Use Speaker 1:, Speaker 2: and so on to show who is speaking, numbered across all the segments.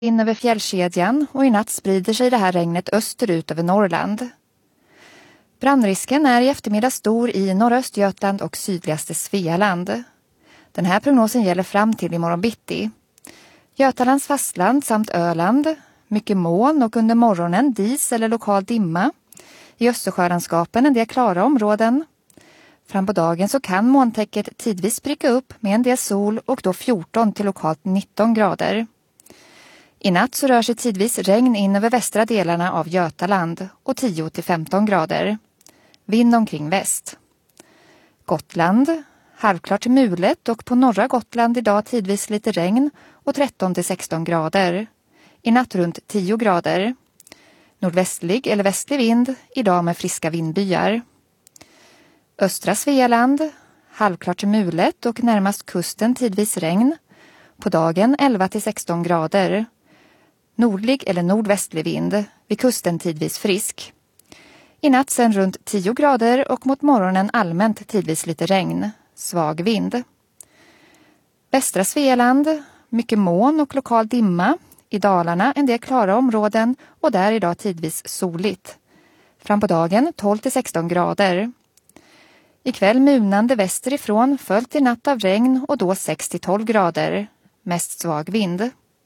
Speaker 1: in över fjällkedjan och i natt sprider sig det här regnet österut över Norrland. Brandrisken är i eftermiddag stor i norra Östergötland och sydligaste Svealand. Den här prognosen gäller fram till imorgon bitti. Götalands fastland samt Öland, mycket moln och under morgonen dis eller lokal dimma. I Östersjölandskapen en del klara områden. Fram på dagen så kan molntäcket tidvis spricka upp med en del sol och då 14 till lokalt 19 grader. I natt så rör sig tidvis regn in över västra delarna av Götaland och 10 till 15 grader. Vind omkring väst. Gotland, halvklart till mulet och på norra Gotland idag tidvis lite regn och 13 till 16 grader. I natt runt 10 grader. Nordvästlig eller västlig vind, idag med friska vindbyar. Östra Svealand, halvklart till mulet och närmast kusten tidvis regn. På dagen 11 till 16 grader. Nordlig eller nordvästlig vind, vid kusten tidvis frisk. I natt sen runt 10 grader och mot morgonen allmänt tidvis lite regn, svag vind. Västra Svealand, mycket moln och lokal dimma. I Dalarna en del klara områden och där idag tidvis soligt. Fram på dagen 12 till 16 grader. Ikväll munande västerifrån följt i natt av regn och då 6 till 12 grader. Mest svag vind.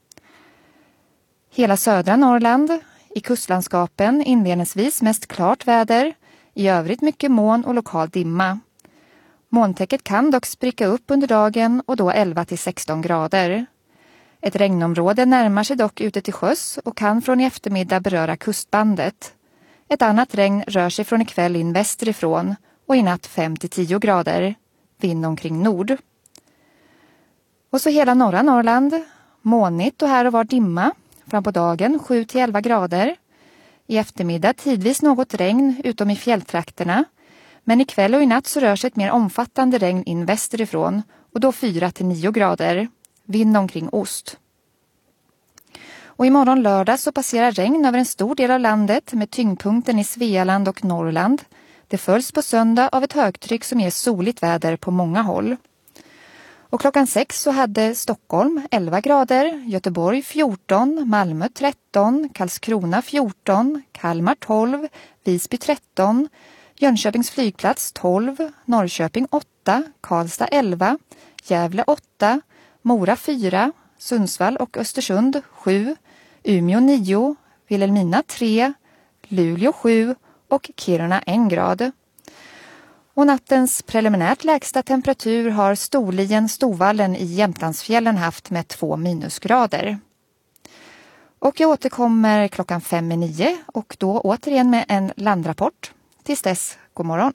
Speaker 1: Hela södra Norrland, i kustlandskapen inledningsvis mest klart väder. I övrigt mycket moln och lokal dimma. Molntäcket kan dock spricka upp under dagen och då 11 till 16 grader. Ett regnområde närmar sig dock ute till sjöss och kan från i eftermiddag beröra kustbandet. Ett annat regn rör sig från ikväll in västerifrån och i natt 5 till 10 grader. Vind omkring nord. Och så hela norra Norrland. Molnigt och här och var dimma. Fram på dagen 7 till 11 grader. I eftermiddag tidvis något regn utom i fjälltrakterna. Men ikväll och i natt så rör sig ett mer omfattande regn in västerifrån och då 4 till 9 grader. Vind omkring ost. Och imorgon lördag så passerar regn över en stor del av landet med tyngdpunkten i Svealand och Norrland. Det följs på söndag av ett högtryck som ger soligt väder på många håll. Och klockan 6 så hade Stockholm 11 grader, Göteborg 14, Malmö 13, Karlskrona 14, Kalmar 12, Visby 13, Jönköpings flygplats 12, Norrköping 8, Karlstad 11, Gävle 8, Mora 4, Sundsvall och Östersund 7, Umeå 9, Vilhelmina 3, Luleå 7 och Kiruna 1 grad. Och nattens preliminärt lägsta temperatur har Storvallen i Jämtlandsfjällen haft med 2 minusgrader. Och jag återkommer klockan 5:09 och då återigen med en landrapport. Tills dess, god morgon.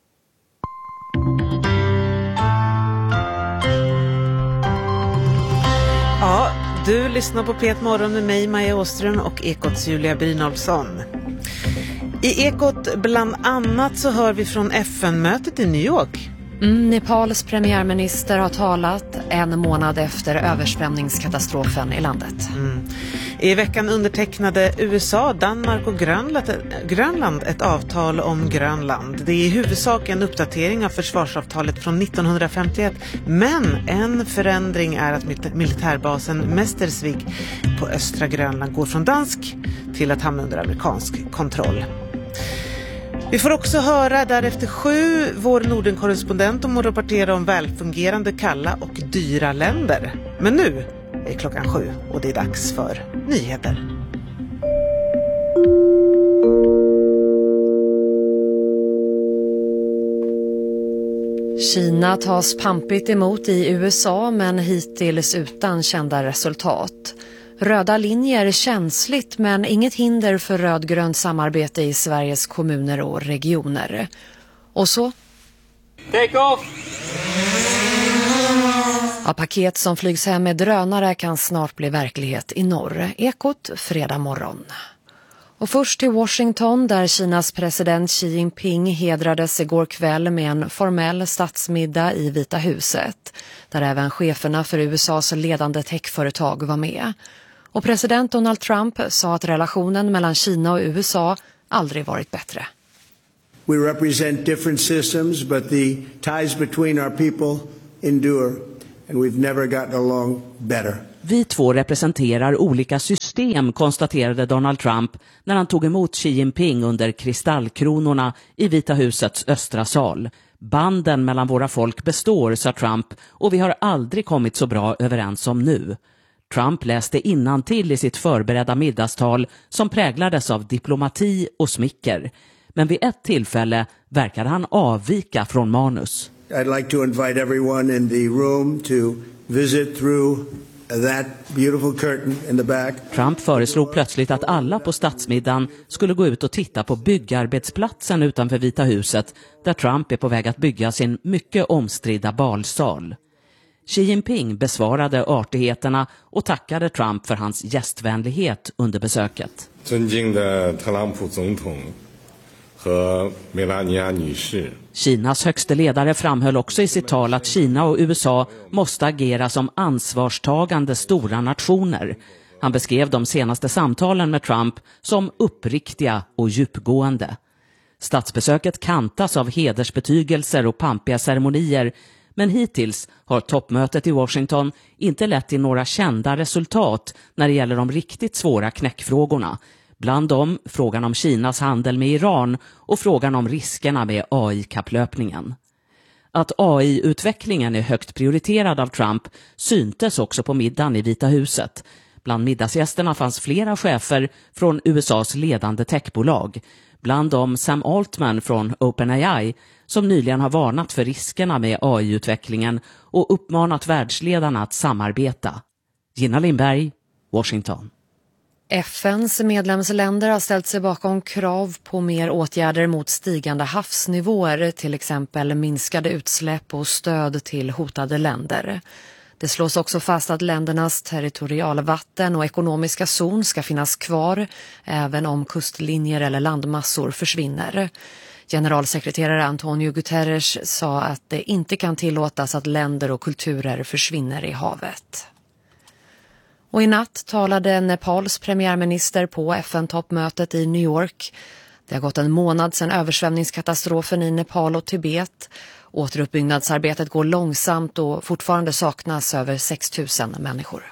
Speaker 2: Ja, du lyssnar på P1 Morgon med mig, Maja Åström och Ekots Julia Brynolfsson. I Ekot bland annat så hör vi från FN-mötet i New York.
Speaker 3: Nepals premiärminister har talat en månad efter översvämningskatastrofen i landet.
Speaker 2: I veckan undertecknade USA, Danmark och Grönland ett avtal om Grönland. Det är i huvudsak en uppdatering av försvarsavtalet från 1951. Men en förändring är att militärbasen Mästersvik på östra Grönland går från dansk till att hamna under amerikansk kontroll. Vi får också höra därefter 7 vår Norden-korrespondent om att rapportera om välfungerande, kalla och dyra länder. Men nu är klockan 7 och det är dags för nyheter.
Speaker 3: Kina tas pampigt emot i USA men hittills utan kända resultat. Röda linjer är känsligt men inget hinder för rödgrönt samarbete i Sveriges kommuner och regioner. Och så?
Speaker 4: Take off!
Speaker 3: Ja, paket som flygs hem med drönare kan snart bli verklighet i norr. Ekot fredag morgon. Och först till Washington där Kinas president Xi Jinping hedrades igår kväll med en formell statsmiddag i Vita huset. Där även cheferna för USAs ledande techföretag var med. Och president Donald Trump sa att relationen mellan Kina och USA aldrig varit bättre.
Speaker 5: We represent different systems, but the ties between our people endure, and we've never gotten along better.
Speaker 6: Vi två representerar olika system, konstaterade Donald Trump när han tog emot Xi Jinping under kristallkronorna i Vita husets östra sal. Banden mellan våra folk består, sa Trump, och vi har aldrig kommit så bra överens som nu. Trump läste innantill i sitt förberedda middagstal som präglades av diplomati och smicker. Men vid ett tillfälle verkade han avvika från manus.
Speaker 5: I'd like to invite everyone in the room to visit through that beautiful curtain in the back.
Speaker 6: Trump föreslog plötsligt att alla på statsmiddagen skulle gå ut och titta på byggarbetsplatsen utanför Vita huset, där Trump är på väg att bygga sin mycket omstridda balsal. Xi Jinping besvarade artigheterna och tackade Trump för hans gästvänlighet under besöket. Kinas högste ledare framhöll också i sitt tal att Kina och USA måste agera som ansvarstagande stora nationer. Han beskrev de senaste samtalen med Trump som uppriktiga och djupgående. Statsbesöket kantas av hedersbetygelser och pampiga ceremonier, men hittills har toppmötet i Washington inte lett till några kända resultat när det gäller de riktigt svåra knäckfrågorna. Bland dem frågan om Kinas handel med Iran och frågan om riskerna med AI-kapplöpningen. Att AI-utvecklingen är högt prioriterad av Trump syntes också på middagen i Vita huset. Bland middagsgästerna fanns flera chefer från USAs ledande techbolag. Bland dem Sam Altman från OpenAI, som nyligen har varnat för riskerna med AI-utvecklingen och uppmanat världsledarna att samarbeta. Gina Lindberg, Washington.
Speaker 3: FNs medlemsländer har ställt sig bakom krav på mer åtgärder mot stigande havsnivåer, till exempel minskade utsläpp och stöd till hotade länder. Det slås också fast att ländernas territorialvatten och ekonomiska zon ska finnas kvar, även om kustlinjer eller landmassor försvinner. Generalsekreterare Antonio Guterres sa att det inte kan tillåtas att länder och kulturer försvinner i havet. Och i natt talade Nepals premiärminister på FN-toppmötet i New York. Det har gått en månad sedan översvämningskatastrofen i Nepal och Tibet. Återuppbyggnadsarbetet går långsamt och fortfarande saknas över 6 000 människor.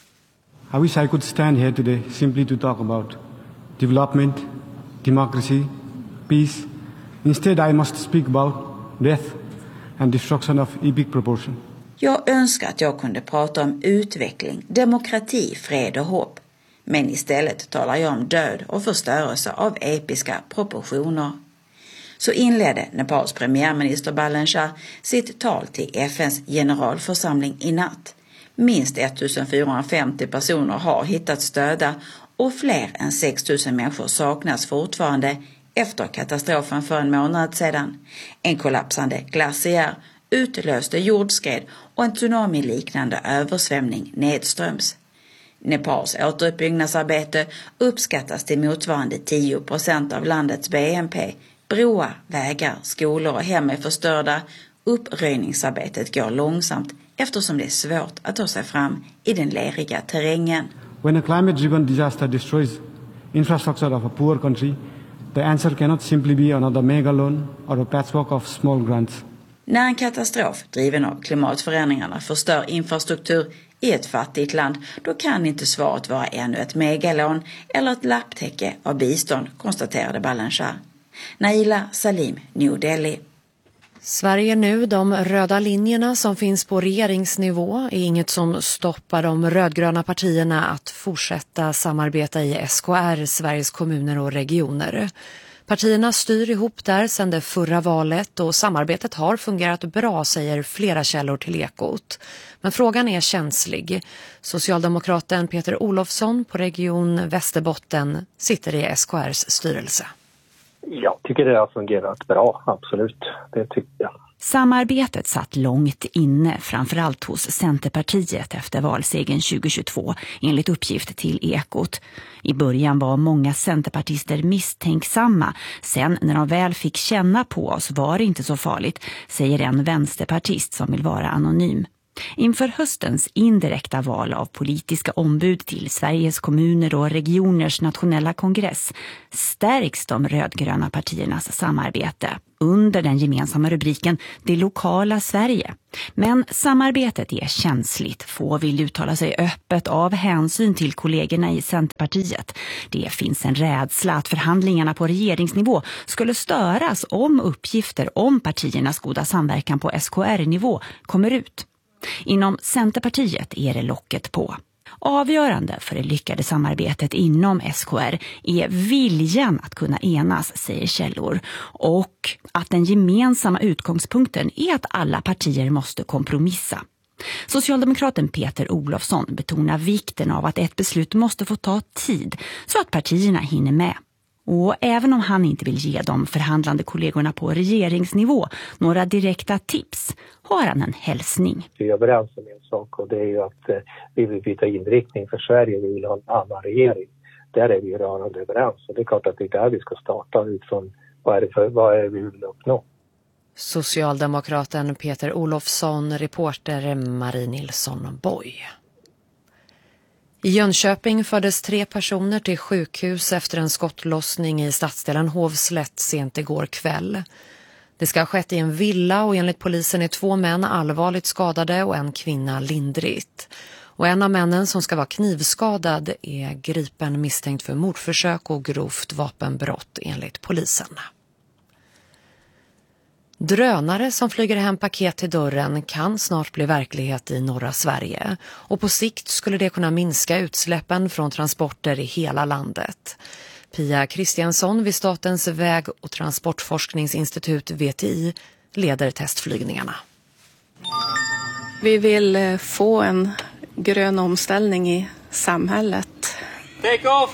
Speaker 7: I wish I could stand here today simply to talk about development, democracy, peace. Instead I must speak about death and destruction of epic proportion.
Speaker 8: Jag önskar att jag kunde prata om utveckling, demokrati, fred och hopp. Men istället talar jag om död och förstörelse av episka proportioner. Så inledde Nepals premiärminister Balen Shah sitt tal till FNs generalförsamling i natt. Minst 1450 personer har hittats döda och fler än 6 000 människor saknas fortfarande efter katastrofen för en månad sedan. En kollapsande glaciär utlöste jordskred och en tsunami-liknande översvämning nedströms. Nepals återuppbyggnadsarbete uppskattas till motsvarande 10% av landets BNP. Broar, vägar, skolor och hem är förstörda. Uppröjningsarbetet går långsamt eftersom det är svårt att ta sig fram i den leriga terrängen.
Speaker 7: When a climate-driven disaster destroys infrastructure of a poor country, the answer cannot simply be another mega loan or a patchwork of small grants.
Speaker 8: När en katastrof driven av klimatförändringarna förstör infrastruktur i ett fattigt land, då kan inte svaret vara ännu ett megalån eller ett lapptäcke av bistånd, konstaterade Balen Shah. Naila Salim, New Delhi.
Speaker 3: Sverige nu, de röda linjerna som finns på regeringsnivå är inget som stoppar de rödgröna partierna att fortsätta samarbeta i SKR, Sveriges kommuner och regioner. Partierna styr ihop där sedan det förra valet och samarbetet har fungerat bra, säger flera källor till Ekot. Men frågan är känslig. Socialdemokraten Peter Olofsson på region Västerbotten sitter i SKRs styrelse.
Speaker 9: Jag tycker det har fungerat bra, absolut. Det tycker jag.
Speaker 10: Samarbetet satt långt inne, framförallt hos Centerpartiet efter valsegern 2022, enligt uppgift till Ekot. I början var många centerpartister misstänksamma. Sen när de väl fick känna på oss var det inte så farligt, säger en vänsterpartist som vill vara anonym. Inför höstens indirekta val av politiska ombud till Sveriges kommuner och regioners nationella kongress stärks de rödgröna partiernas samarbete under den gemensamma rubriken Det lokala Sverige. Men samarbetet är känsligt. Få vill uttala sig öppet av hänsyn till kollegorna i Centerpartiet. Det finns en rädsla att förhandlingarna på regeringsnivå skulle störas om uppgifter om partiernas goda samverkan på SKR-nivå kommer ut. Inom Centerpartiet är det locket på. Avgörande för det lyckade samarbetet inom SKR är viljan att kunna enas, säger källor, och att den gemensamma utgångspunkten är att alla partier måste kompromissa. Socialdemokraten Peter Olofsson betonar vikten av att ett beslut måste få ta tid så att partierna hinner med. Och även om han inte vill ge de förhandlande kollegorna på regeringsnivå några direkta tips har han en hälsning.
Speaker 9: Vi är överens om en sak, och det är ju att vi vill byta inriktning för Sverige. Vi vill ha en annan regering. Där är vi rörande överens. Och det är klart att det är där vi ska starta utifrån vad är det vi vill uppnå.
Speaker 3: Socialdemokraten Peter Olofsson, reporter Marie Nilsson Boy. I Jönköping fördes 3 personer till sjukhus efter en skottlossning i stadsdelen Hovslätt sent igår kväll. Det ska ha skett i en villa och enligt polisen är 2 män allvarligt skadade och en kvinna lindrigt. Och en av männen som ska vara knivskadad är gripen misstänkt för mordförsök och grovt vapenbrott enligt polisen. Drönare som flyger hem paket till dörren kan snart bli verklighet i norra Sverige och på sikt skulle det kunna minska utsläppen från transporter i hela landet. Pia Kristiansson vid Statens väg- och transportforskningsinstitut VTI leder testflygningarna.
Speaker 11: Vi vill få en grön omställning i samhället.
Speaker 4: Take off!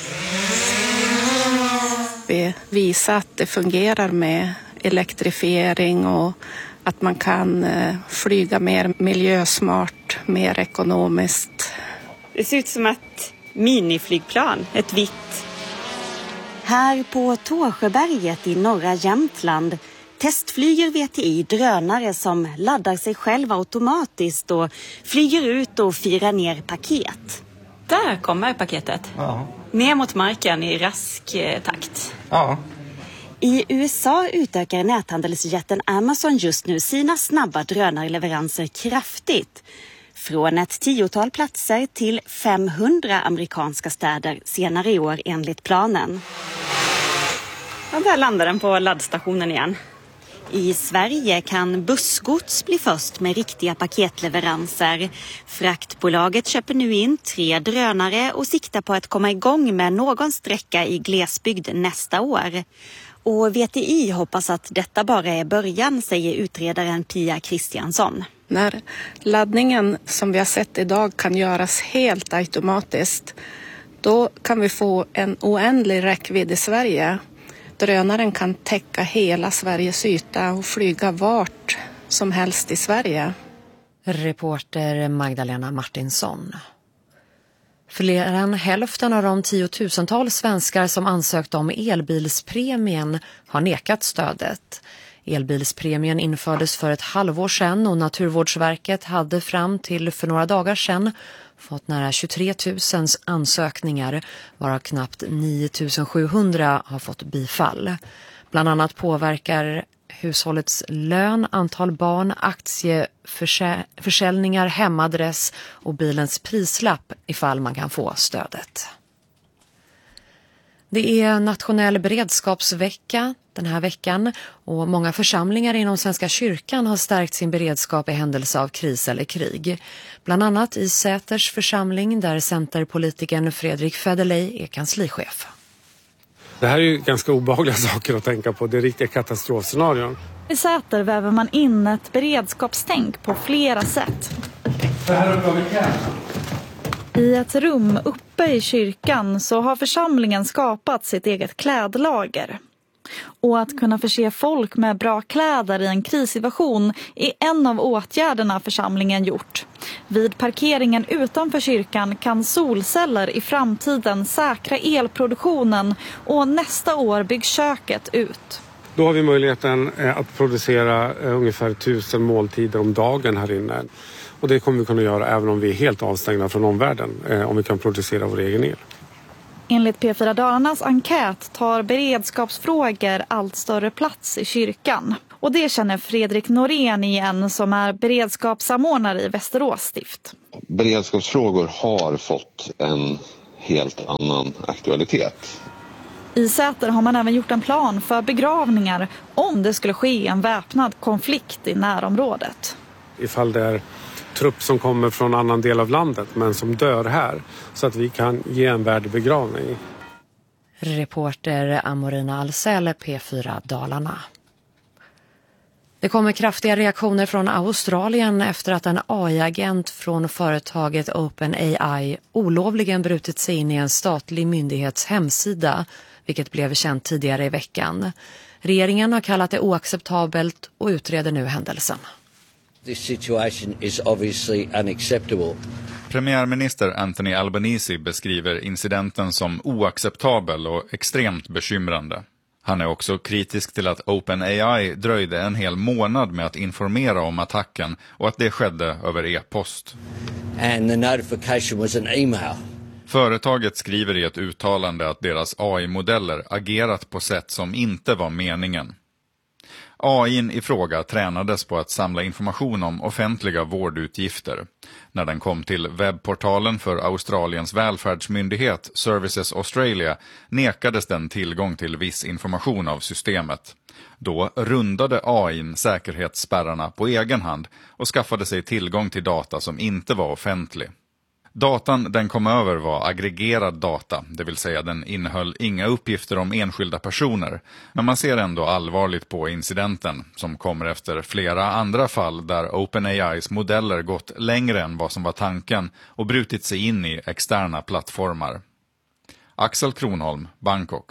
Speaker 11: Vi visar att det fungerar med elektrifiering och att man kan flyga mer miljösmart, mer ekonomiskt.
Speaker 12: Det ser ut som ett miniflygplan, ett vitt.
Speaker 13: Här på Tåsjöberget i norra Jämtland testflyger VTI drönare som laddar sig själv automatiskt och flyger ut och firar ner paket.
Speaker 12: Där kommer paketet.
Speaker 13: Ja.
Speaker 12: Ner mot marken i rask takt.
Speaker 13: Ja. I USA utökar näthandelsjätten Amazon just nu sina snabba drönarleveranser kraftigt. Från ett 10-tal platser till 500 amerikanska städer senare i år enligt planen.
Speaker 12: Ja, där landar den på laddstationen igen.
Speaker 13: I Sverige kan bussgods bli först med riktiga paketleveranser. Fraktbolaget köper nu in 3 drönare och siktar på att komma igång med någon sträcka i glesbygd nästa år. Och VTI hoppas att detta bara är början, säger utredaren Pia Kristiansson.
Speaker 11: När laddningen som vi har sett idag kan göras helt automatiskt, då kan vi få en oändlig räckvidd i Sverige. Drönaren kan täcka hela Sveriges yta och flyga vart som helst i Sverige.
Speaker 3: Reporter Magdalena Martinsson. Fler än hälften av de 10-tusentals svenskar som ansökt om elbilspremien har nekat stödet. Elbilspremien infördes för ett halvår sedan och Naturvårdsverket hade fram till för några dagar sedan fått nära 23 000 ansökningar, varav knappt 9 700 har fått bifall. Bland annat påverkar hushållets lön, antal barn, aktieförsäljningar, hemadress och bilens prislapp ifall man kan få stödet. Det är nationell beredskapsvecka den här veckan och många församlingar inom Svenska kyrkan har stärkt sin beredskap i händelse av kris eller krig. Bland annat i Säters församling där centerpolitikern Fredrik Federley är kanslechef.
Speaker 14: Det här är ju ganska obehagliga saker att tänka på. Det är riktiga katastrofscenarion.
Speaker 15: I Säter väver man in ett beredskapstänk på flera sätt. I ett rum uppe i kyrkan så har församlingen skapat sitt eget klädlager. Och att kunna förse folk med bra kläder i en krissituation är en av åtgärderna församlingen gjort. Vid parkeringen utanför kyrkan kan solceller i framtiden säkra elproduktionen och nästa år byggs köket ut.
Speaker 14: Då har vi möjligheten att producera ungefär 1000 måltider om dagen här inne. Och det kommer vi kunna göra även om vi är helt avstängda från omvärlden, om vi kan producera vår egen el.
Speaker 15: Enligt P4 Dalarnas enkät tar beredskapsfrågor allt större plats i kyrkan. Och det känner Fredrik Norén igen som är beredskapssamordnare i Västerås stift.
Speaker 16: Beredskapsfrågor har fått en helt annan aktualitet.
Speaker 15: I Säter har man även gjort en plan för begravningar om det skulle ske en väpnad konflikt i närområdet.
Speaker 14: Ifall det är trupp som kommer från annan del av landet men som dör här, så att vi kan ge en värdig begravning.
Speaker 3: Reporter Amorina Alsell, P4 Dalarna. Det kommer kraftiga reaktioner från Australien efter att en AI-agent från företaget OpenAI olovligen brutit sig in i en statlig myndighets hemsida, vilket blev känt tidigare i veckan. Regeringen har kallat det oacceptabelt och utreder nu händelsen.
Speaker 17: This situation is obviously unacceptable.
Speaker 18: Premiärminister Anthony Albanese beskriver incidenten som oacceptabel och extremt bekymrande. Han är också kritisk till att OpenAI dröjde en hel månad med att informera om attacken och att det skedde över e-post.
Speaker 17: And the notification was an email.
Speaker 18: Företaget skriver i ett uttalande att deras AI-modeller agerat på sätt som inte var meningen. AI:n i fråga tränades på att samla information om offentliga vårdutgifter. När den kom till webbportalen för Australiens välfärdsmyndighet Services Australia nekades den tillgång till viss information av systemet. Då rundade AI:n säkerhetsspärrarna på egen hand och skaffade sig tillgång till data som inte var offentlig. Datan den kom över var aggregerad data, det vill säga den innehöll inga uppgifter om enskilda personer. Men man ser ändå allvarligt på incidenten, som kommer efter flera andra fall där OpenAIs modeller gått längre än vad som var tanken och brutit sig in i externa plattformar. Axel Kronholm, Bangkok.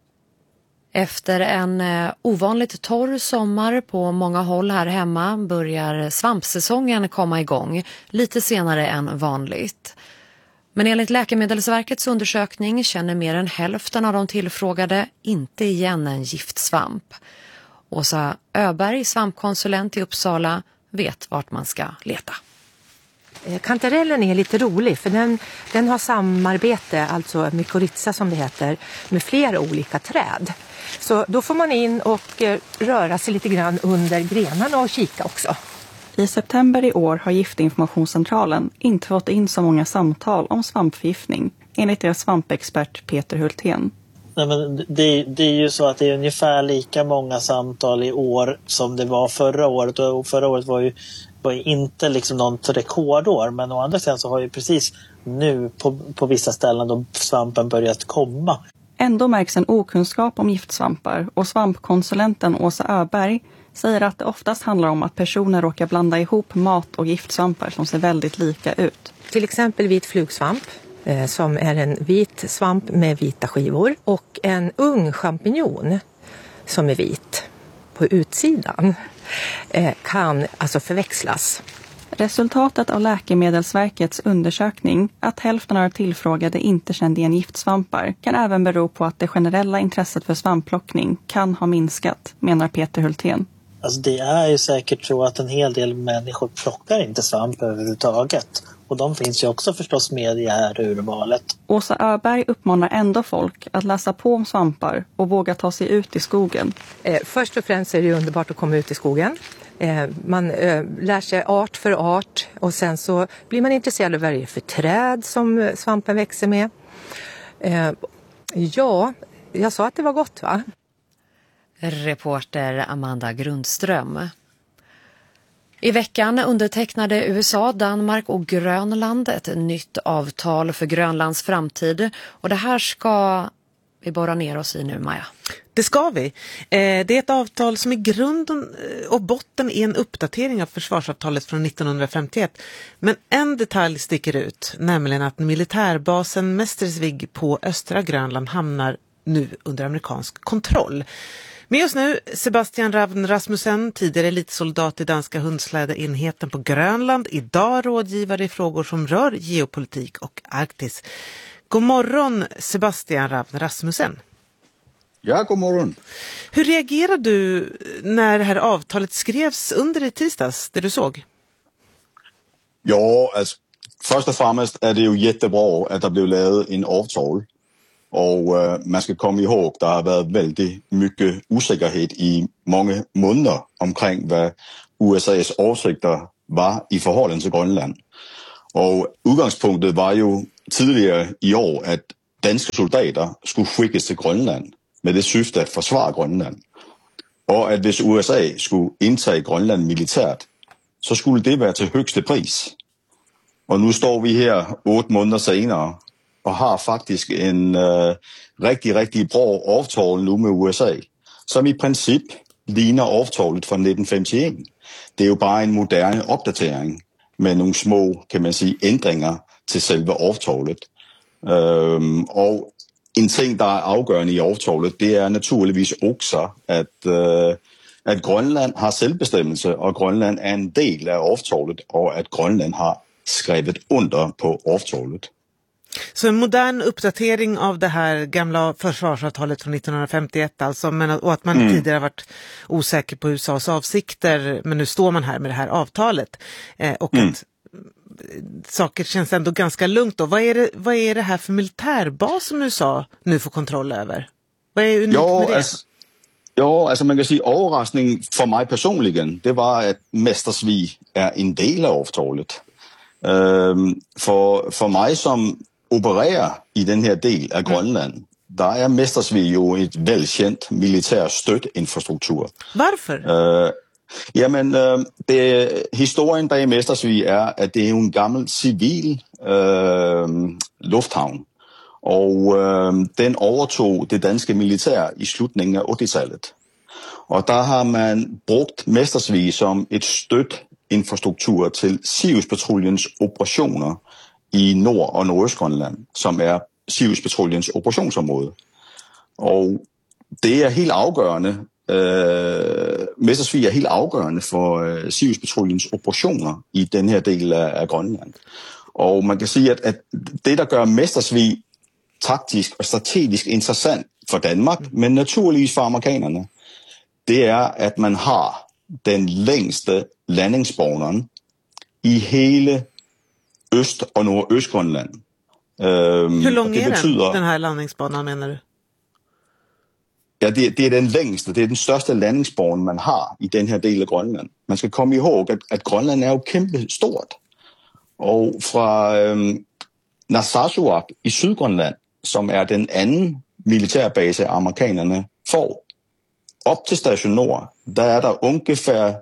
Speaker 3: Efter en ovanligt torr sommar på många håll här hemma börjar svampsäsongen komma igång lite senare än vanligt. Men enligt Läkemedelsverkets undersökning känner mer än hälften av de tillfrågade inte igen en giftsvamp. Åsa Öberg, svampkonsulent i Uppsala, vet vart man ska leta.
Speaker 19: Kantarellen är lite rolig för den har samarbete, alltså mykorrhiza som det heter, med flera olika träd. Så då får man in och röra sig lite grann under grenarna och kika också.
Speaker 20: I september i år har Giftinformationscentralen inte fått in så många samtal om svampförgiftning, enligt deras svampexpert Peter Hultén.
Speaker 21: Nej, men det är ju så att det är ungefär lika många samtal i år som det var förra året. Och förra året var ju inte liksom något rekordår, men å andra sidan så har ju precis nu på vissa ställen då svampen börjat komma.
Speaker 20: Ändå märks en okunskap om giftsvampar och svampkonsulenten Åsa Öberg säger att det oftast handlar om att personer råkar blanda ihop mat och giftsvampar som ser väldigt lika ut.
Speaker 19: Till exempel vit flugsvamp som är en vit svamp med vita skivor och en ung champinjon som är vit på utsidan kan alltså förväxlas.
Speaker 20: Resultatet av Läkemedelsverkets undersökning att hälften av tillfrågade inte kände igen giftsvampar kan även bero på att det generella intresset för svampplockning kan ha minskat, menar Peter Hultén.
Speaker 21: Alltså det är ju säkert så att en hel del människor plockar inte svamp överhuvudtaget. Och de finns ju också förstås med i det här urvalet.
Speaker 20: Åsa Öberg uppmanar ändå folk att läsa på om svampar och våga ta sig ut i skogen.
Speaker 19: Först och främst är det underbart att komma ut i skogen. Man lär sig art för art och sen så blir man intresserad av vad det är för träd som svampen växer med. Ja, jag sa att det var gott, va?
Speaker 3: Reporter Amanda Grundström. I veckan undertecknade USA, Danmark och Grönland ett nytt avtal för Grönlands framtid. Och det här ska vi borra ner oss i nu, Maja.
Speaker 2: Det ska vi. Det är ett avtal som i grunden och botten är en uppdatering av försvarsavtalet från 1951. Men en detalj sticker ut, nämligen att militärbasen Mestersvig på östra Grönland hamnar nu under amerikansk kontroll. Med oss nu Sebastian Ravn Rasmussen, tidigare elitsoldat i danska hundslädeenheten på Grönland, idag rådgivare i frågor som rör geopolitik och Arktis. God morgon Sebastian Ravn Rasmussen.
Speaker 22: Ja, god morgon.
Speaker 2: Hur reagerade du när det här avtalet skrevs under i tisdags, det du såg?
Speaker 22: Ja, alltså först och främst är det ju jättebra att det blev lavet en avtal. Och man ska komma ihåg, det har varit väldigt mycket osäkerhet i många månader omkring vad USAs avsikter var i förhållande till Grönland. Och utgångspunkten var ju tidigare i år att danska soldater skulle skickas till Grönland med det syfte att försvara Grönland. Och att hvis USA skulle inta Grönland militärt, så skulle det vara till högsta pris. Och nu står vi här 8 månader senare och har faktiskt en riktigt bra avtal nu med USA, som i princip ligner avtalet från 1951. Det är ju bara en modern uppdatering med några små, kan man säga, ändringar till själva avtalet. Och en ting, der er afgørende i avtalet, det er naturligvis også, at Grønland har selvbestemmelse, og Grønland er en del af avtalet, och att Grönland har skrivit under på avtalet.
Speaker 2: Så en modern uppdatering av det här gamla försvarsavtalet från 1951 alltså, och att man tidigare har varit osäker på USAs avsikter, men nu står man här med det här avtalet. Och att saker känns ändå ganska lugnt då. Vad är det här för militärbas som USA nu får kontroll över? Vad är unikt med det?
Speaker 22: Alltså man kan säga överraskning för mig personligen, det var att Mästersvig är en del av avtalet. För mig som opererar i den här del av Grönland, där är Mästersvig ju ett välkänt militär stödinfrastruktur.
Speaker 2: Varför?
Speaker 22: Jamen, historien der i Mästersvig er, at det er en gammel civil lufthavn, og den overtog det danske militær i slutningen af 80-tallet. Og der har man brugt Mästersvig som et støtinfrastruktur til Sirius-patruljens operationer i Nord- og Nordøstgrønland, som er Sirius-patruljens operationsområde. Og det er helt afgørende. Mästersvig er helt afgørende for Sirius-patruljens operationer i den her del af Grønland. Og man kan sige, at det, der gør Mästersvig taktisk og strategisk interessant for Danmark, men naturligvis for amerikanerne, det er, at man har den længste landingsbaneren i hele Øst- og Nordøstgrønland.
Speaker 2: Hur lång är den här landningsbanan, menar du?
Speaker 22: Ja, det er den længste, det er den største landingsbane, man har i den her del af Grønland. Man skal komme ihåg, at Grønland er jo kæmpe stort. Og fra Narsarsuaq i Sydgrønland, som er den anden militærbase, amerikanerne får, op til Station Nord, der er der ungefær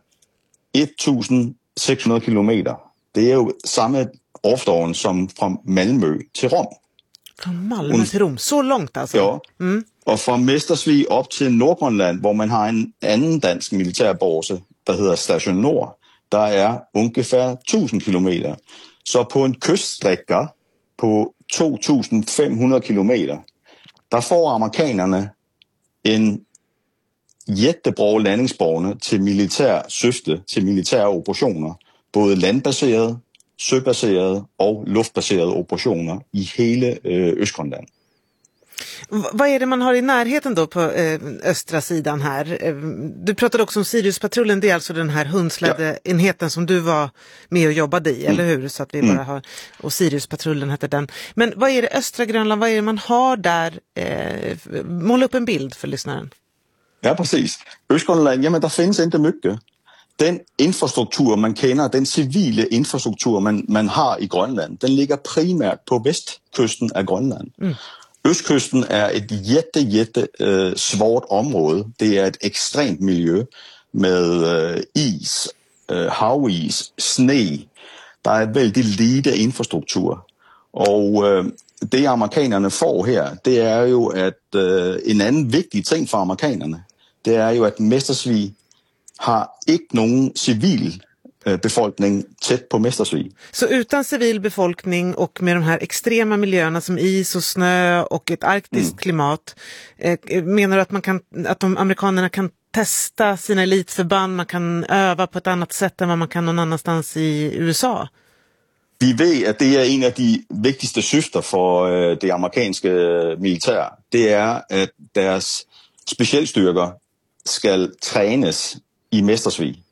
Speaker 22: 1.600 kilometer. Det er jo samme afstånd som fra Malmö til Rom.
Speaker 2: Fra Malmö til Rom, så långt altså?
Speaker 22: Ja, og fra Mästersvig op til Nordgrønland, hvor man har en anden dansk militærbase, der hedder Station Nord, der er ungefær 1.000 kilometer. Så på en kyststrække på 2.500 kilometer, der får amerikanerne en jättebra landingsbane til militær syfte, til militære operationer, både landbaserede, søbaserede og luftbaserede operationer i hele Østgrønland.
Speaker 2: Vad är det man har i närheten då på östra sidan här? Du pratade också om Sirius-patrullen, det är alltså den här hundslädeenheten som du var med och jobbade i, eller hur? Så att vi bara har, och Sirius-patrullen heter den. Men vad är det östra Grönland, vad är det man har där? Måla upp en bild för lyssnaren.
Speaker 22: Ja, precis. Østgrønland, jamen der findes inte mycket. Den infrastruktur, man kender, den civile infrastruktur, man har i Grönland, den ligger primært på vestkysten af Grönland. Østkysten er et jätte svårt område. Det er et ekstremt miljø med is, havis, sne. Der er vældig lite infrastruktur. Og det amerikanerne får her, det er jo, at en anden vigtig ting for amerikanerne, det er jo, at Mästersvig har ikke nogen civil befolkning tæt på Mästersvig.
Speaker 2: Så utan civil befolkning och med de här extrema miljöerna som is och snö och ett arktiskt klimat, menar du att de amerikanerna kan testa sina elitförband, man kan öva på ett annat sätt än vad man kan någon annanstans i USA?
Speaker 22: Vi ved, at det er en af de vigtigste syfter for det amerikanske militær. Det er, at deres specialstyrker skal trænes i Mästersvig.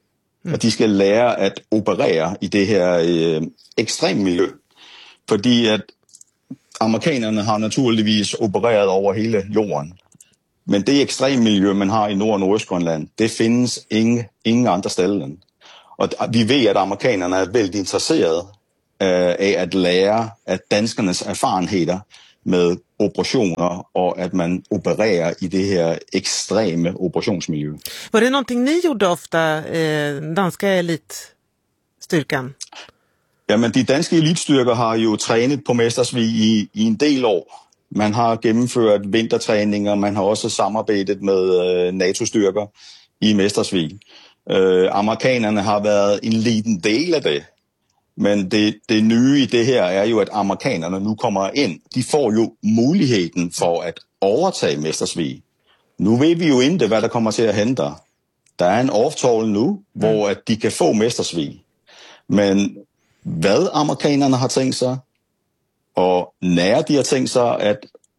Speaker 22: Att de ska lära att operera i det här extremmiljö. För att amerikanerna har naturligtvis opererat över hela jorden. Men det extremmiljö man har i Nord- och Östgrönland, det finns inga andra ställen. Och vi vet att amerikanerna är väldigt intresserade av att lära att danskarnas erfarenheter med operationer och att man opererar i det här extrema operationsmiljö.
Speaker 2: Var det någonting ni gjorde ofta, danska elitstyrkan?
Speaker 22: Ja, men de danska elitstyrkor har ju tränat på Mästersvig i en del år. Man har genomfört vinterträningar, man har också samarbetat med NATO-styrkor i Mästersvig. Amerikanerna har varit en liten del av det. Men det nya i det här är ju att amerikanerna nu kommer in. De får ju möjligheten för att överta Mästersvig. Nu vet vi ju inte vad det kommer att hända. Det är en avtal nu hvor att de kan få Mästersvig. Men vad amerikanerna har tänkt sig och när de har tänkt sig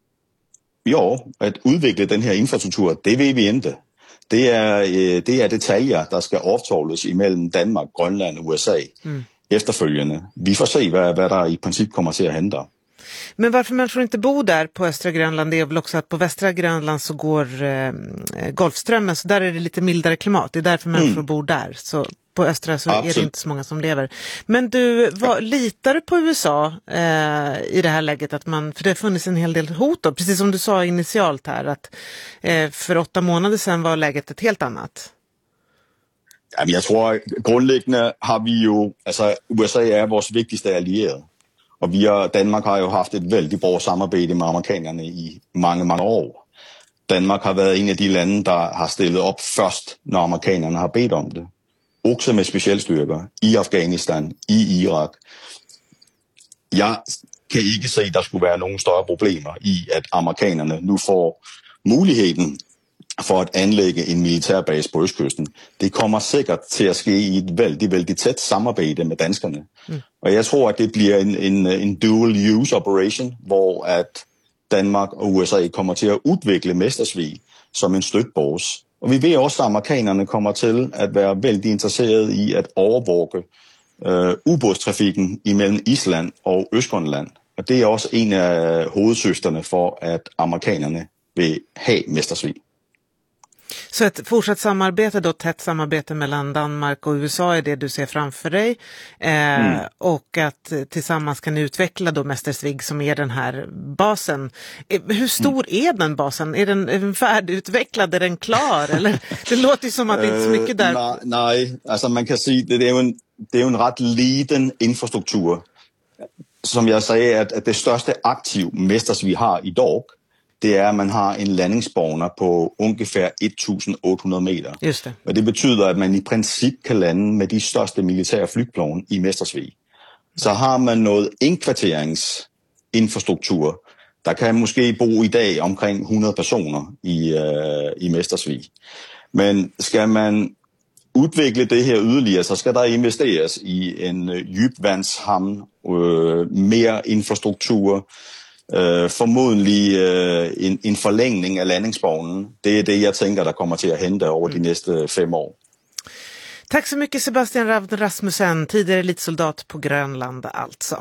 Speaker 22: att utveckla den här infrastrukturen, det vet vi inte. Det är detaljer där ska avtalas mellan Danmark, Grönland och USA efterföljande. Vi får se vad där i princip kommer att hända.
Speaker 2: Men varför människor inte bor där på östra Grönland är väl också att på västra Grönland så går Golfströmmen, så där är det lite mildare klimat. Det är därför människor bor där. Så på östra så är det inte så många som lever. Men du, litar du på USA i det här läget? För det har funnits en hel del hot då, precis som du sa initialt här, att för 8 månader sedan var läget ett helt annat.
Speaker 22: Ja, men jag tror grundläggande har vi ju, alltså USA är vår viktigaste allierade. Och Danmark har ju haft ett väldigt bra samarbete med amerikanerna i många år. Danmark har varit en av de länder där har ställt upp först när amerikanerna har bett om det. Också med specialstyrkor i Afghanistan, i Irak. Jag kan inte se att det skulle vara några större problem i att amerikanerna nu får möjligheten för att anlägga en militärbas på östkusten. Det kommer säkert till att ske i ett väldigt tätt samarbete med danskarna. Och jag tror att det blir en dual use operation hvor att Danmark och USA kommer till att utveckla Mästersvig som en stödbas. Och vi vet också att amerikanerna kommer till att vara väldigt intresserade i att övervaka ubåtstrafiken mellan Island och Östgrönland. Och det är också en av huvudsyftena för att amerikanerna vill ha Mästersvig.
Speaker 2: Så ett fortsatt samarbete då, tätt samarbete mellan Danmark och USA är det du ser framför dig. Och att tillsammans kan utveckla då Mästersvig som är den här basen. Hur stor är den basen? Är den färdigutvecklad? Är den klar? Eller det låter ju som att det inte är så mycket där.
Speaker 22: Nej, alltså man kan säga det är ju en rätt liten infrastruktur. Som jag säger att det största aktiv Mästersvig har idag, det är att man har en landningsbana på ungefär 1800 meter.
Speaker 2: Just det.
Speaker 22: Och det betyder att man i princip kan landa med de största militära flygplan i Mästersvig. Så har man något inkvarteringsinfrastruktur. Där kan måske bo idag omkring 100 personer i Mästersvig. Men ska man utveckla det här ytterligare så ska det investeras i en djupvandshamn, mer infrastruktur, förmodligen en förlängning av landningsbanan. Det är det jag tänker där kommer till att hända över de nästa 5 år.
Speaker 2: Tack så mycket Sebastian Ravn Rasmussen, tidigare elitsoldat på Grönland alltså.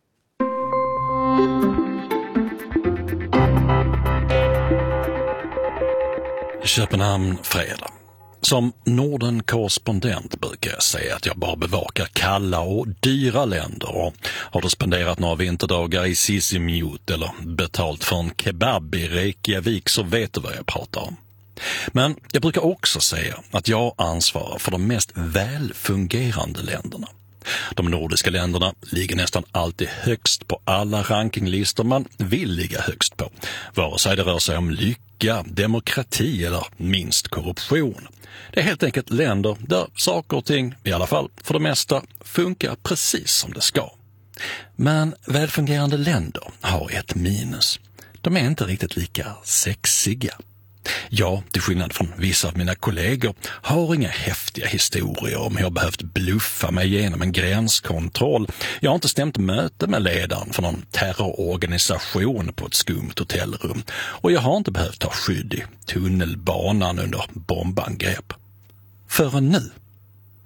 Speaker 1: Köpenhamn fredag. Som Norden-korrespondent brukar jag säga att jag bara bevakar kalla och dyra länder, och har du spenderat några vinterdagar i Sisimiut eller betalt för en kebab i Reykjavik så vet du vad jag pratar om. Men jag brukar också säga att jag ansvarar för de mest välfungerande länderna. De nordiska länderna ligger nästan alltid högst på alla rankinglistor man vill ligga högst på, vare sig det rör sig om lycka, demokrati eller minst korruption. Det är helt enkelt länder där saker och ting, i alla fall för det mesta, funkar precis som det ska. Men välfungerande länder har ett minus. De är inte riktigt lika sexiga. Jag, till skillnad från vissa av mina kollegor, har inga häftiga historier om hur jag behövt bluffa mig igenom en gränskontroll. Jag har inte stämt möte med ledaren för någon terrororganisation på ett skumt hotellrum. Och jag har inte behövt ta skydd i tunnelbanan under bombangrepp. Förrän nu.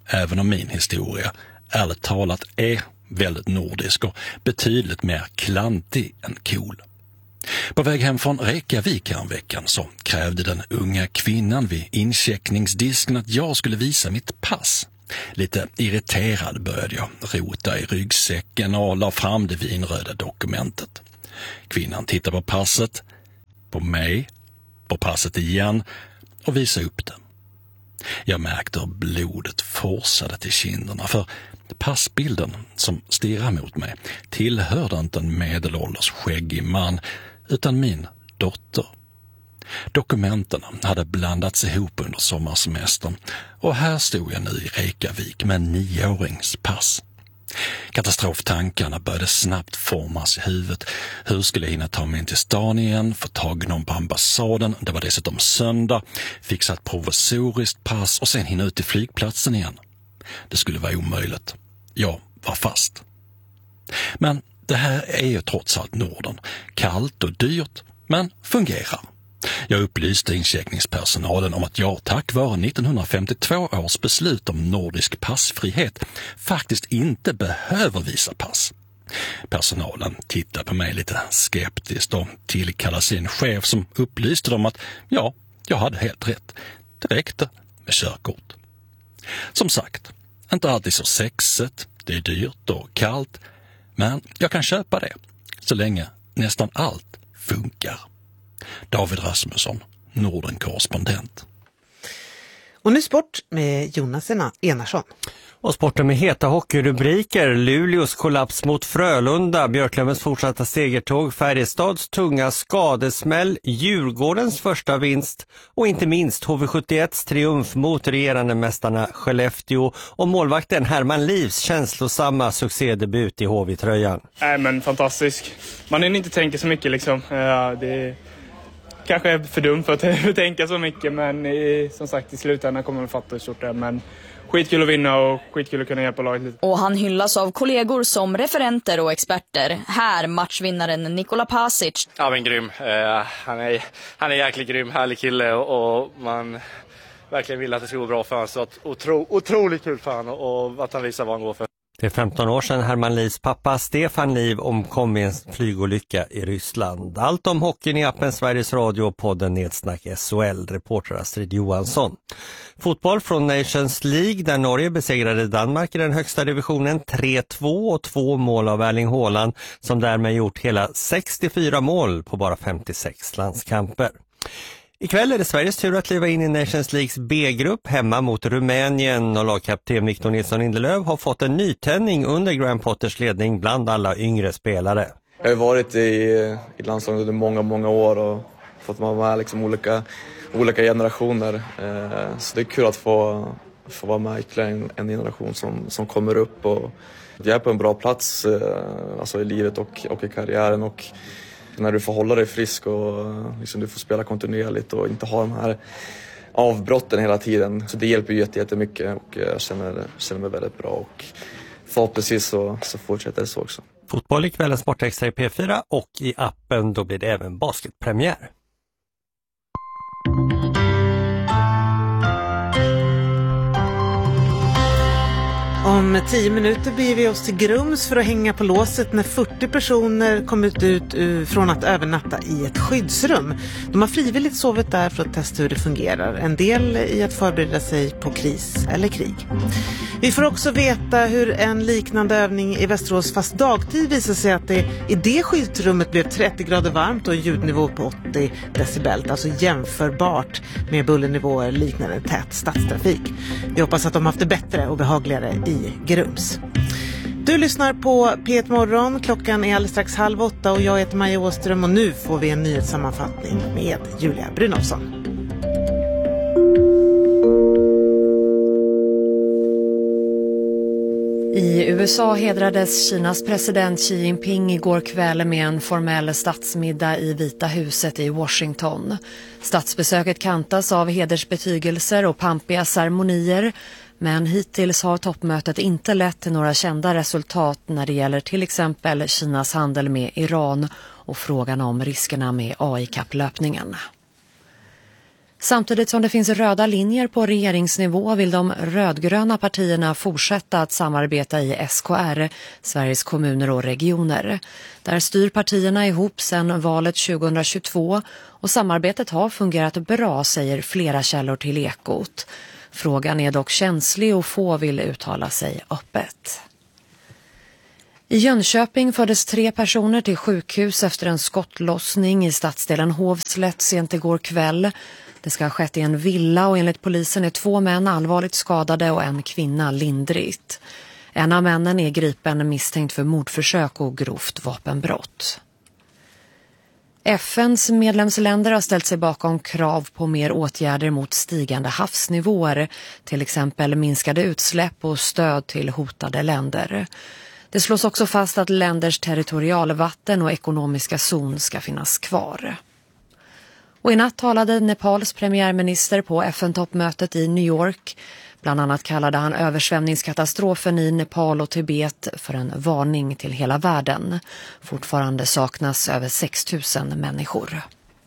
Speaker 1: även om min historia ärligt talat är väldigt nordisk och betydligt mer klantig än cool. På väg hem från Reykjavik veckan så krävde den unga kvinnan vid incheckningsdisken att jag skulle visa mitt pass. Lite irriterad började jag rota i ryggsäcken och la fram det vinröda dokumentet. Kvinnan tittade på passet, på mig, på passet igen och visade upp det. Jag märkte hur blodet forsade till kinderna, för passbilden som stirrade mot mig tillhörde inte en medelålders skäggig man utan min dotter. Dokumenten hade blandats ihop under sommarsemestern och här stod jag nu i Reykjavik med en 9-årings pass. Katastroftankarna började snabbt formas i huvudet. Hur skulle jag hinna ta mig in till stan igen, få tag någon på ambassaden, det var dessutom söndag, fixa ett provisoriskt pass och sen hinna ut till flygplatsen igen. Det skulle vara omöjligt. Jag var fast. Men det här är ju trots allt Norden. Kallt och dyrt, men fungerar. Jag upplyste incheckningspersonalen om att jag tack vare 1952 års beslut om nordisk passfrihet faktiskt inte behöver visa pass. Personalen tittade på mig lite skeptiskt och tillkallade sin chef som upplyste dem att ja, jag hade helt rätt. Det räckte med körkort. Som sagt, inte alltid så sexigt, det är dyrt och kallt, men jag kan köpa det så länge nästan allt funkar. David Rasmusson, Norden-korrespondent.
Speaker 2: Och nu sport med Jonas Enarsson.
Speaker 5: Och sporten med heta hockeyrubriker, Luleås kollaps mot Frölunda, Björklövens fortsatta segertåg, Färjestads tunga skadesmäll, Djurgårdens första vinst och inte minst HV71s triumf mot regerande mästarna Skellefteå och målvakten Herman Livs känslosamma succédebut i HV-tröjan.
Speaker 6: Nej men fantastisk. Man hinner inte tänka så mycket liksom. Det kanske är för dumt för att tänka så mycket, men som sagt i slutändan kommer man fatta hur stort det är, men skitkul att vinna och skitkul att kunna hjälpa laget lite.
Speaker 23: Och han hyllas av kollegor som referenter och experter. Här matchvinnaren Nikola Pasic.
Speaker 24: Ja men grym. Han är jäkligt grym, härlig kille och man verkligen vill att det ska gå bra för honom. Så att otroligt kul för honom och att han visar vad han går för.
Speaker 5: Det är 15 år sedan Herman Livs pappa Stefan Liv omkom i en flygolycka i Ryssland. Allt om hockeyn i appen Sveriges Radio och podden Nedsnack SHL, reporter Astrid Johansson. Fotboll från Nations League där Norge besegrade Danmark i den högsta divisionen 3-2 och 2 mål av Erling Haaland som därmed gjort hela 64 mål på bara 56 landskamper. Ikväll är det Sveriges tur att kliva in i Nations Leagues B-grupp hemma mot Rumänien och lagkapten Victor Nilsson Lindelöf har fått en nytändning under Graham Potters ledning bland alla yngre spelare.
Speaker 25: Jag har varit i landslaget under många år och fått vara med liksom olika generationer. Så det är kul att få vara med ytterligare en generation som kommer upp och jag är på en bra plats alltså i livet och i karriären och när du får hålla dig frisk och liksom du får spela kontinuerligt och inte ha de här avbrotten hela tiden. Så det hjälper ju jättemycket och jag känner mig väldigt bra och förhoppningsvis så fortsätter det så också.
Speaker 5: Fotboll i kvällens Sportextra i P4 och i appen då blir det även basketpremiär.
Speaker 2: Om 10 minuter beger vi oss till Grums för att hänga på låset när 40 personer kommit ut från att övernatta i ett skyddsrum. De har frivilligt sovit där för att testa hur det fungerar. En del i att förbereda sig på kris eller krig. Vi får också veta hur en liknande övning i Västerås fast dagtid visar sig att det i det skyddsrummet blev 30 grader varmt och en ljudnivå på 80 decibel. Alltså jämförbart med bullernivåer liknande tät stadstrafik. Vi hoppas att de haft det bättre och behagligare i Grums. Du lyssnar på P1 Morgon, klockan är alldeles strax 7:30 och jag heter Maja Åström och nu får vi en nyhetssammanfattning med Julia Brynolfsson.
Speaker 3: I USA hedrades Kinas president Xi Jinping igår kväll med en formell statsmiddag i Vita huset i Washington. Statsbesöket kantas av hedersbetygelser och pampiga ceremonier, men hittills har toppmötet inte lett till några kända resultat när det gäller till exempel Kinas handel med Iran och frågan om riskerna med AI-kapplöpningen. Samtidigt som det finns röda linjer på regeringsnivå vill de rödgröna partierna fortsätta att samarbeta i SKR, Sveriges kommuner och regioner. Där styr partierna ihop sedan valet 2022 och samarbetet har fungerat bra, säger flera källor till Ekot. Frågan är dock känslig och få vill uttala sig öppet. I Jönköping fördes 3 personer till sjukhus efter en skottlossning i stadsdelen Hovslätt sent igår kväll. Det ska ha skett i en villa och enligt polisen är 2 män allvarligt skadade och en kvinna lindrigt. En av männen är gripen misstänkt för mordförsök och grovt vapenbrott. FNs medlemsländer har ställt sig bakom krav på mer åtgärder mot stigande havsnivåer, till exempel minskade utsläpp och stöd till hotade länder. Det slås också fast att länders territorialvatten och ekonomiska zon ska finnas kvar. Och i natt talade Nepals premiärminister på FN-toppmötet i New York. Bland annat kallade han översvämningskatastrofen i Nepal och Tibet för en varning till hela världen. Fortfarande saknas över 6 000 människor.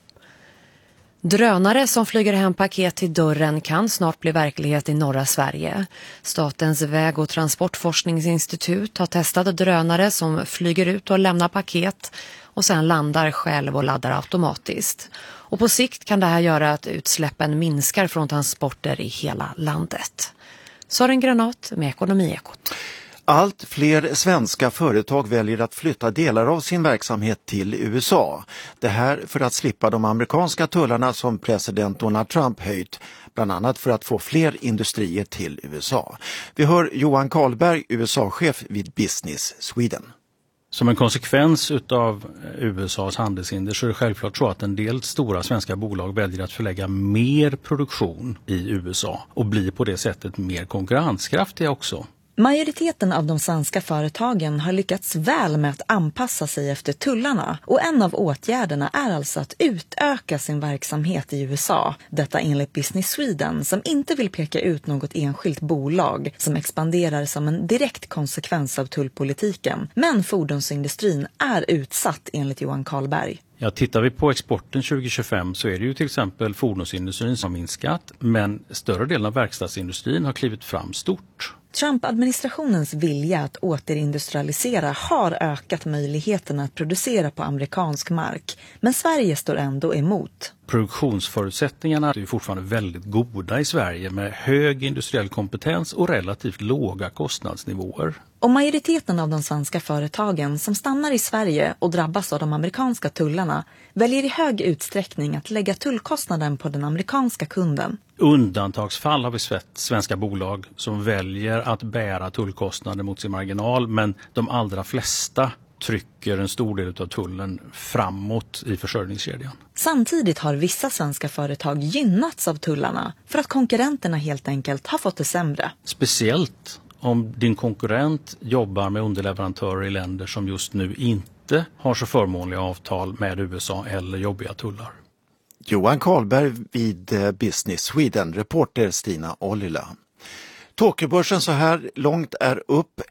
Speaker 3: Drönare som flyger hem paket till dörren kan snart bli verklighet i norra Sverige. Statens väg- och transportforskningsinstitut har testat drönare som flyger ut och lämnar paket och sen landar själv och laddar automatiskt. Och på sikt kan det här göra att utsläppen minskar från transporter i hela landet. Sören Granat med Ekonomiekot.
Speaker 4: Allt fler svenska företag väljer att flytta delar av sin verksamhet till USA. Det här för att slippa de amerikanska tullarna som president Donald Trump höjt, bland annat för att få fler industrier till USA. Vi hör Johan Karlberg, USA-chef vid Business Sweden.
Speaker 7: Som en konsekvens av USAs handelshinder så är det självklart så att en del stora svenska bolag väljer att förlägga mer produktion i USA och blir på det sättet mer konkurrenskraftiga också.
Speaker 8: Majoriteten av de svenska företagen har lyckats väl med att anpassa sig efter tullarna och en av åtgärderna är alltså att utöka sin verksamhet i USA. Detta enligt Business Sweden som inte vill peka ut något enskilt bolag som expanderar som en direkt konsekvens av tullpolitiken. Men fordonsindustrin är utsatt enligt Johan Karlberg.
Speaker 7: Ja, tittar vi på exporten 2025 så är det ju till exempel fordonsindustrin som har minskat, men större delen av verkstadsindustrin har klivit fram stort.
Speaker 8: Trump-administrationens vilja att återindustrialisera har ökat möjligheterna att producera på amerikansk mark, men Sverige står ändå emot.
Speaker 7: Produktionsförutsättningarna är fortfarande väldigt goda i Sverige med hög industriell kompetens och relativt låga kostnadsnivåer.
Speaker 8: Och majoriteten av de svenska företagen som stannar i Sverige och drabbas av de amerikanska tullarna väljer i hög utsträckning att lägga tullkostnaden på den amerikanska kunden.
Speaker 7: Undantagsfall har vi sett svenska bolag som väljer att bära tullkostnader mot sin marginal, men de allra flesta trycker en stor del av tullen framåt i försörjningskedjan.
Speaker 8: Samtidigt har vissa svenska företag gynnats av tullarna för att konkurrenterna helt enkelt har fått det sämre.
Speaker 7: Speciellt om din konkurrent jobbar med underleverantörer i länder som just nu inte har så förmånliga avtal med USA eller jobbiga tullar.
Speaker 4: Johan Karlberg vid Business Sweden, reporter Stina Ollila. Tokyobörsen så här långt är upp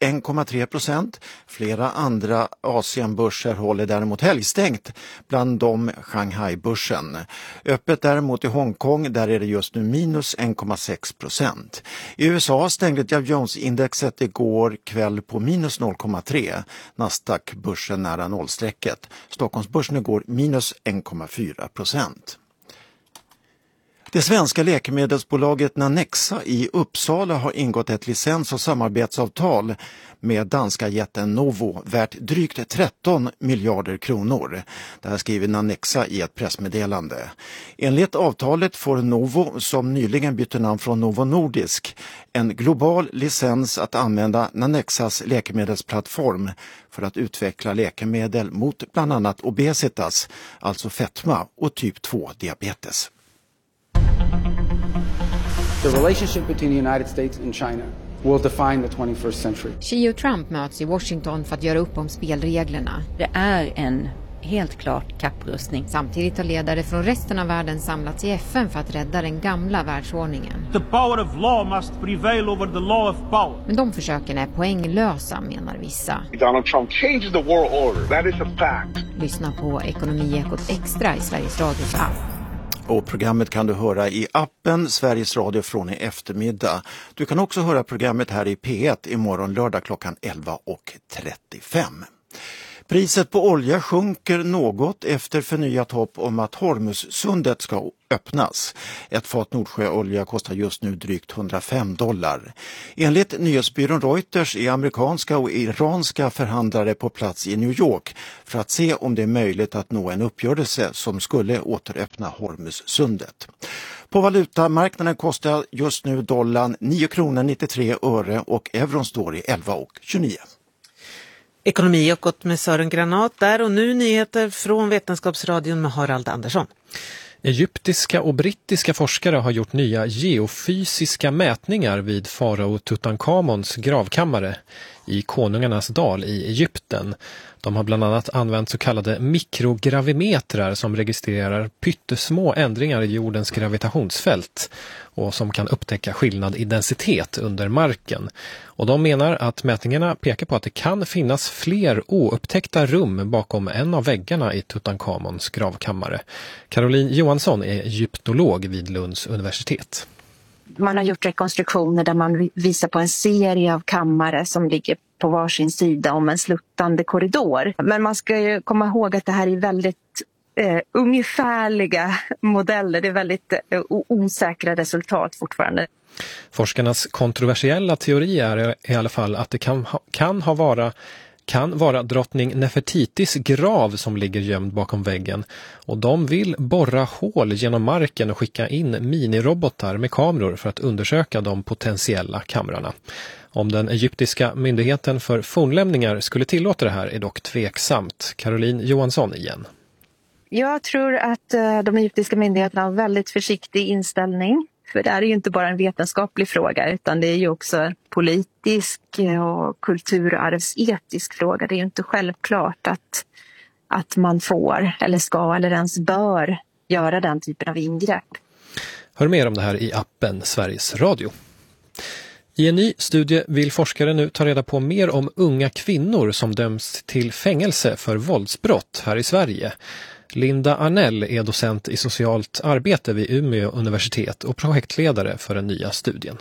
Speaker 4: 1,3%. Flera andra Asienbörser håller däremot helgstängt, bland dem Shanghai-börsen. Öppet däremot i Hongkong, där är det just nu minus 1,6%. I USA stängde Dow Jones-indexet igår kväll på minus 0,3%. Nasdaq-börsen nära nollstrecket. Stockholmsbörsen igår minus 1,4%. Det svenska läkemedelsbolaget Nanexa i Uppsala har ingått ett licens- och samarbetsavtal med danska jätten Novo värt drygt 13 miljarder kronor. Det här skriver Nanexa i ett pressmeddelande. Enligt avtalet får Novo, som nyligen bytte namn från Novo Nordisk, en global licens att använda Nanexas läkemedelsplattform för att utveckla läkemedel mot bland annat obesitas, alltså fetma, och typ 2-diabetes.
Speaker 9: The relationship between the United States and China will define the 21st century.
Speaker 10: Xi och Trump möts i Washington för att göra upp om spelreglerna. Det är en helt klart kapprustning. Samtidigt har ledare från resten av världen samlats i FN för att rädda den gamla världsordningen.
Speaker 26: The power of law must prevail over the law of power.
Speaker 10: Men de försöken är poänglösa, menar vissa.
Speaker 27: Donald Trump changed the world order. That is a fact.
Speaker 10: Lyssna på Ekonomiekot Extra i Sveriges Radios app.
Speaker 4: Och programmet kan du höra i appen Sveriges Radio från i eftermiddag. Du kan också höra programmet här i P1 imorgon lördag klockan 11:35. Priset på olja sjunker något efter förnyat hopp om att Hormuzsundet ska öppnas. Ett fat Nordsjöolja kostar just nu drygt $105. Enligt nyhetsbyrån Reuters är amerikanska och iranska förhandlare på plats i New York för att se om det är möjligt att nå en uppgörelse som skulle återöppna Hormuzsundet. På valutamarknaden kostar just nu dollarn 9,93 kronor och euron står i 11,29.
Speaker 2: Ekonomi och gått med Sören Granat där och nu nyheter från Vetenskapsradion med Harald Andersson.
Speaker 11: Egyptiska och brittiska forskare har gjort nya geofysiska mätningar vid farao Tutankhamons gravkammare i Konungarnas dal i Egypten. De har bland annat använt så kallade mikrogravimetrar som registrerar pyttesmå ändringar i jordens gravitationsfält och som kan upptäcka skillnad i densitet under marken. Och de menar att mätningarna pekar på att det kan finnas fler oupptäckta rum bakom en av väggarna i Tutankhamons gravkammare. Caroline Johansson är egyptolog vid Lunds universitet.
Speaker 12: Man har gjort rekonstruktioner där man visar på en serie av kammare som ligger på varsin sida om en sluttande korridor. Men man ska ju komma ihåg att det här är väldigt ungefärliga modeller. Det är väldigt osäkra resultat fortfarande.
Speaker 11: Forskarnas kontroversiella teori är i alla fall att det kan vara drottning Nefertitis grav som ligger gömd bakom väggen och de vill borra hål genom marken och skicka in minirobotar med kameror för att undersöka de potentiella kamrarna. Om den egyptiska myndigheten för fornlämningar skulle tillåta det här är dock tveksamt. Caroline Johansson igen.
Speaker 12: Jag tror att de egyptiska myndigheterna har en väldigt försiktig inställning. För det är ju inte bara en vetenskaplig fråga utan det är ju också en politisk och kulturarvsetisk fråga. Det är ju inte självklart att man får eller ska eller ens bör göra den typen av ingrepp.
Speaker 11: Hör mer om det här i appen Sveriges Radio. I en ny studie vill forskare nu ta reda på mer om unga kvinnor som döms till fängelse för våldsbrott här i Sverige. Linda Arnell är docent i socialt arbete vid Umeå universitet och projektledare för den nya studien.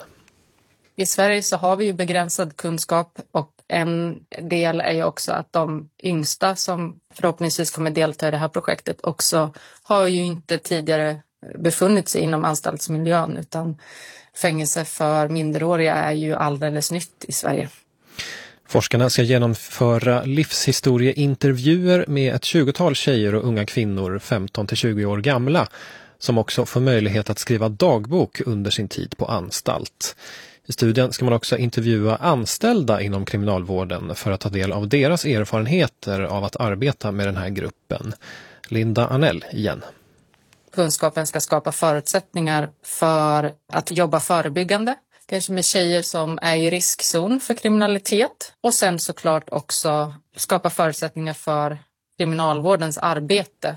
Speaker 13: I Sverige så har vi ju begränsad kunskap och en del är ju också att de yngsta som förhoppningsvis kommer delta i det här projektet också har ju inte tidigare befunnit sig inom anstaltsmiljön utan fängelse för minderåriga är ju alldeles nytt i Sverige.
Speaker 11: Forskarna ska genomföra livshistorieintervjuer med ett 20-tal tjejer och unga kvinnor 15-20 år gamla som också får möjlighet att skriva dagbok under sin tid på anstalt. I studien ska man också intervjua anställda inom kriminalvården för att ta del av deras erfarenheter av att arbeta med den här gruppen. Linda Arnell igen.
Speaker 13: Kunskapen ska skapa förutsättningar för att jobba förebyggande. Kanske med tjejer som är i riskzon för kriminalitet. Och sen såklart också skapa förutsättningar för kriminalvårdens arbete.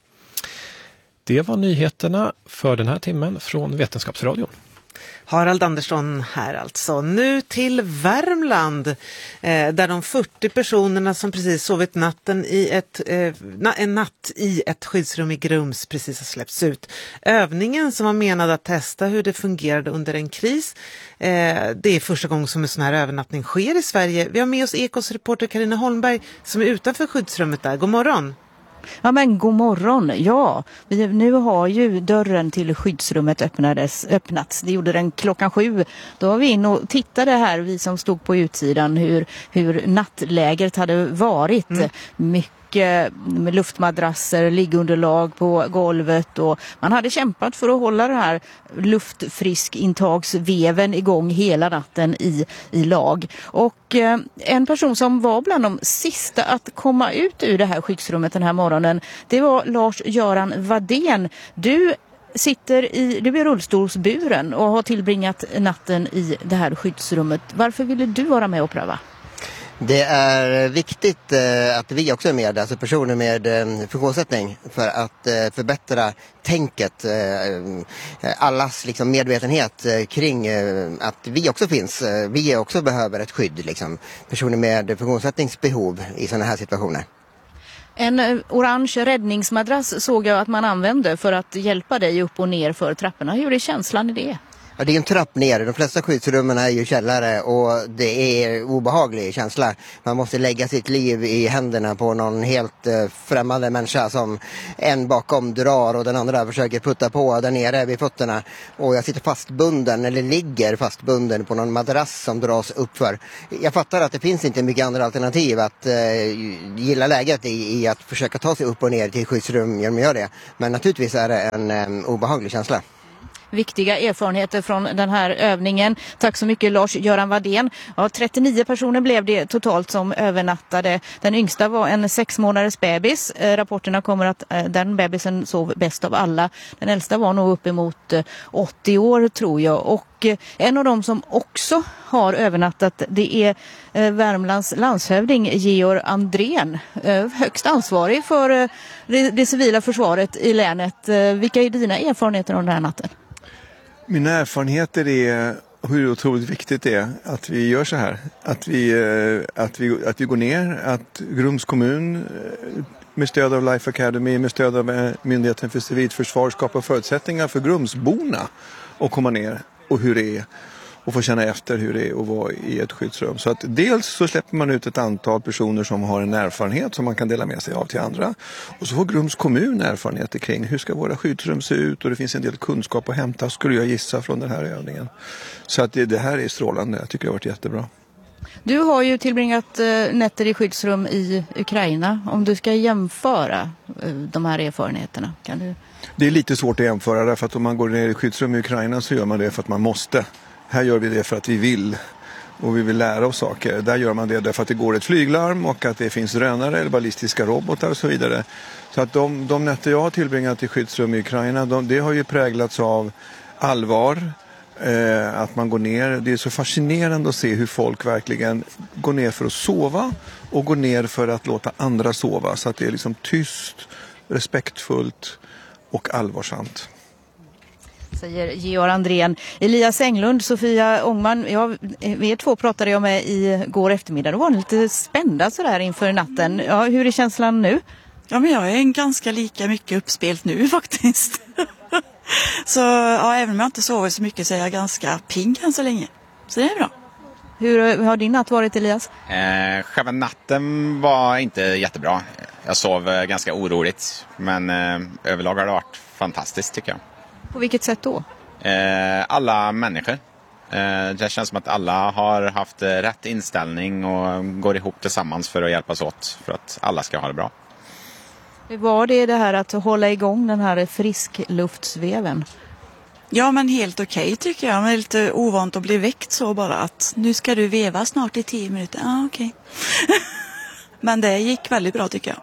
Speaker 11: Det var nyheterna för den här timmen från Vetenskapsradion.
Speaker 2: Harald Andersson här alltså. Nu till Värmland där de 40 personerna som precis sovit natten i en natt i ett skyddsrum i Grums precis har släppts ut. Övningen som var menad att testa hur det fungerade under en kris. Det är första gången som en sån här övernattning sker i Sverige. Vi har med oss Ekos reporter Carina Holmberg som är utanför skyddsrummet där. God morgon!
Speaker 14: Ja men god morgon, ja. Nu har ju dörren till skyddsrummet öppnats. Det gjorde den 7:00. Då var vi in och tittade här, vi som stod på utsidan, hur nattlägret hade varit. Mycket med luftmadrasser, liggunderlag på golvet och man hade kämpat för att hålla det här luftfriskintagsveven igång hela natten i lag. Och en person som var bland de sista att komma ut ur det här skyddsrummet den här morgonen, det var Lars-Göran Wadén. Du är rullstolsburen och har tillbringat natten i det här skyddsrummet. Varför ville du vara med och pröva?
Speaker 15: Det är viktigt att vi också är med, alltså personer med funktionsnedsättning, för att förbättra tänket, allas liksom medvetenhet kring att vi också finns, vi också behöver ett skydd, liksom, personer med funktionsnedsättningsbehov i sådana här situationer.
Speaker 14: En orange räddningsmadrass såg jag att man använde för att hjälpa dig upp och ner för trapporna. Hur är känslan i det?
Speaker 15: Ja, det är en trapp ner. De flesta skyddsrummen är ju källare och det är obehaglig känsla. Man måste lägga sitt liv i händerna på någon helt främmande människa som en bakom drar och den andra försöker putta på där nere vid fötterna. Och jag sitter fastbunden eller ligger fastbunden på någon madrass som dras upp för. Jag fattar att det finns inte mycket andra alternativ att gilla läget i att försöka ta sig upp och ner till skyddsrum genom att göra det. Men naturligtvis är det en obehaglig känsla.
Speaker 14: Viktiga erfarenheter från den här övningen. Tack så mycket Lars-Göran Wadén. Ja, 39 personer blev det totalt som övernattade. Den yngsta var en 6 månaders bebis. Rapporterna kommer att den bebisen sov bäst av alla. Den äldsta var nog uppemot 80 år tror jag. Och en av dem som också har övernattat det är Värmlands landshövding Georg Andrén. Högst ansvarig för det civila försvaret i länet. Vilka är dina erfarenheter av den här natten?
Speaker 16: Mina erfarenheter är hur otroligt viktigt det är att vi gör så här. Att vi går ner, att Grums kommun med stöd av Life Academy, med stöd av Myndigheten för civilt försvar skapar förutsättningar för Grumsborna att komma ner och hur det är. Och få känna efter hur det är att vara i ett skyddsrum. Så att dels så släpper man ut ett antal personer som har en erfarenhet som man kan dela med sig av till andra. Och så får Grums kommun erfarenheter kring hur ska våra skyddsrum se ut och det finns en del kunskap att hämta skulle jag gissa från den här övningen. Så att det här är strålande, jag tycker det har varit jättebra.
Speaker 14: Du har ju tillbringat nätter i skyddsrum i Ukraina. Om du ska jämföra de här erfarenheterna, kan du?
Speaker 16: Det är lite svårt att jämföra därför att om man går ner i skyddsrum i Ukraina så gör man det för att man måste. Här gör vi det för att vi vill och vi vill lära oss saker. Där gör man det därför att det går ett flyglarm och att det finns drönare eller ballistiska robotar och så vidare. Så att de nätter jag har tillbringat i skyddsrum i Ukraina, det har ju präglats av allvar, att man går ner. Det är så fascinerande att se hur folk verkligen går ner för att sova och går ner för att låta andra sova. Så att det är liksom tyst, respektfullt och allvarsamt.
Speaker 14: Säger Georg Andrén. Elias Englund, Sofia Ångman, vi två pratade jag med igår eftermiddag. Det var lite spända sådär inför natten. Ja, hur är känslan nu?
Speaker 17: Ja, men jag är ganska lika mycket uppspelt nu faktiskt. Så ja, även om jag inte sover så mycket så är jag ganska pigg än så länge. Så det är bra.
Speaker 14: Hur har din natt varit, Elias?
Speaker 18: Själva natten var inte jättebra. Jag sov ganska oroligt, men överlag har det varit fantastiskt tycker jag.
Speaker 14: På vilket sätt då?
Speaker 18: Alla människor. Det känns som att alla har haft rätt inställning och går ihop tillsammans för att hjälpas åt för att alla ska ha det bra.
Speaker 14: Var det här att hålla igång den här friskluftsveven?
Speaker 17: Ja, men helt okej tycker jag. Men det är lite ovant att bli väckt så bara att nu ska du veva snart i 10 minuter. Ja, okej. Men det gick väldigt bra tycker jag.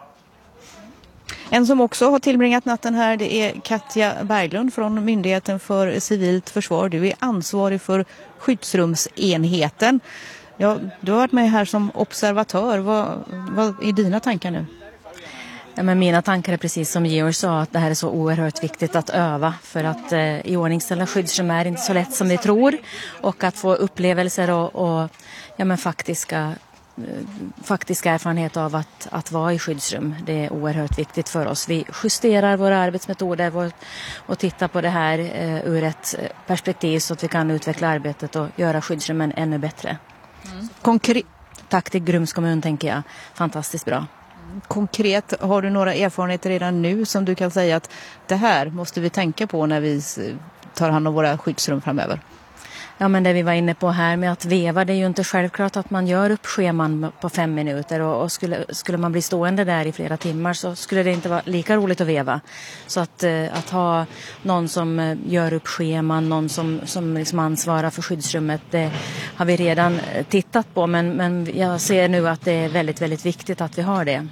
Speaker 14: En som också har tillbringat natten här det är Katja Berglund från Myndigheten för civilt försvar. Du är ansvarig för skyddsrumsenheten. Ja, du har varit med här som observatör. Vad är dina tankar nu?
Speaker 19: Ja, men mina tankar är precis som Georg sa att det här är så oerhört viktigt att öva för att iordningställa skyddsrum är inte så lätt som vi tror och att få upplevelser och faktiska erfarenhet av att vara i skyddsrum. Det är oerhört viktigt för oss. Vi justerar våra arbetsmetoder och tittar på det här ur ett perspektiv så att vi kan utveckla arbetet och göra skyddsrummen ännu bättre. Tack till Grums kommun tänker jag. Fantastiskt bra.
Speaker 14: Konkret, har du några erfarenheter redan nu som du kan säga att det här måste vi tänka på när vi tar hand om våra skyddsrum framöver?
Speaker 19: Ja, men det vi var inne på här med att veva, det är ju inte självklart att man gör upp scheman på 5 minuter och skulle man bli stående där i flera timmar så skulle det inte vara lika roligt att veva. Så att ha någon som gör upp scheman, någon som liksom ansvarar för skyddsrummet, det har vi redan tittat på men jag ser nu att det är väldigt, väldigt viktigt att vi har det.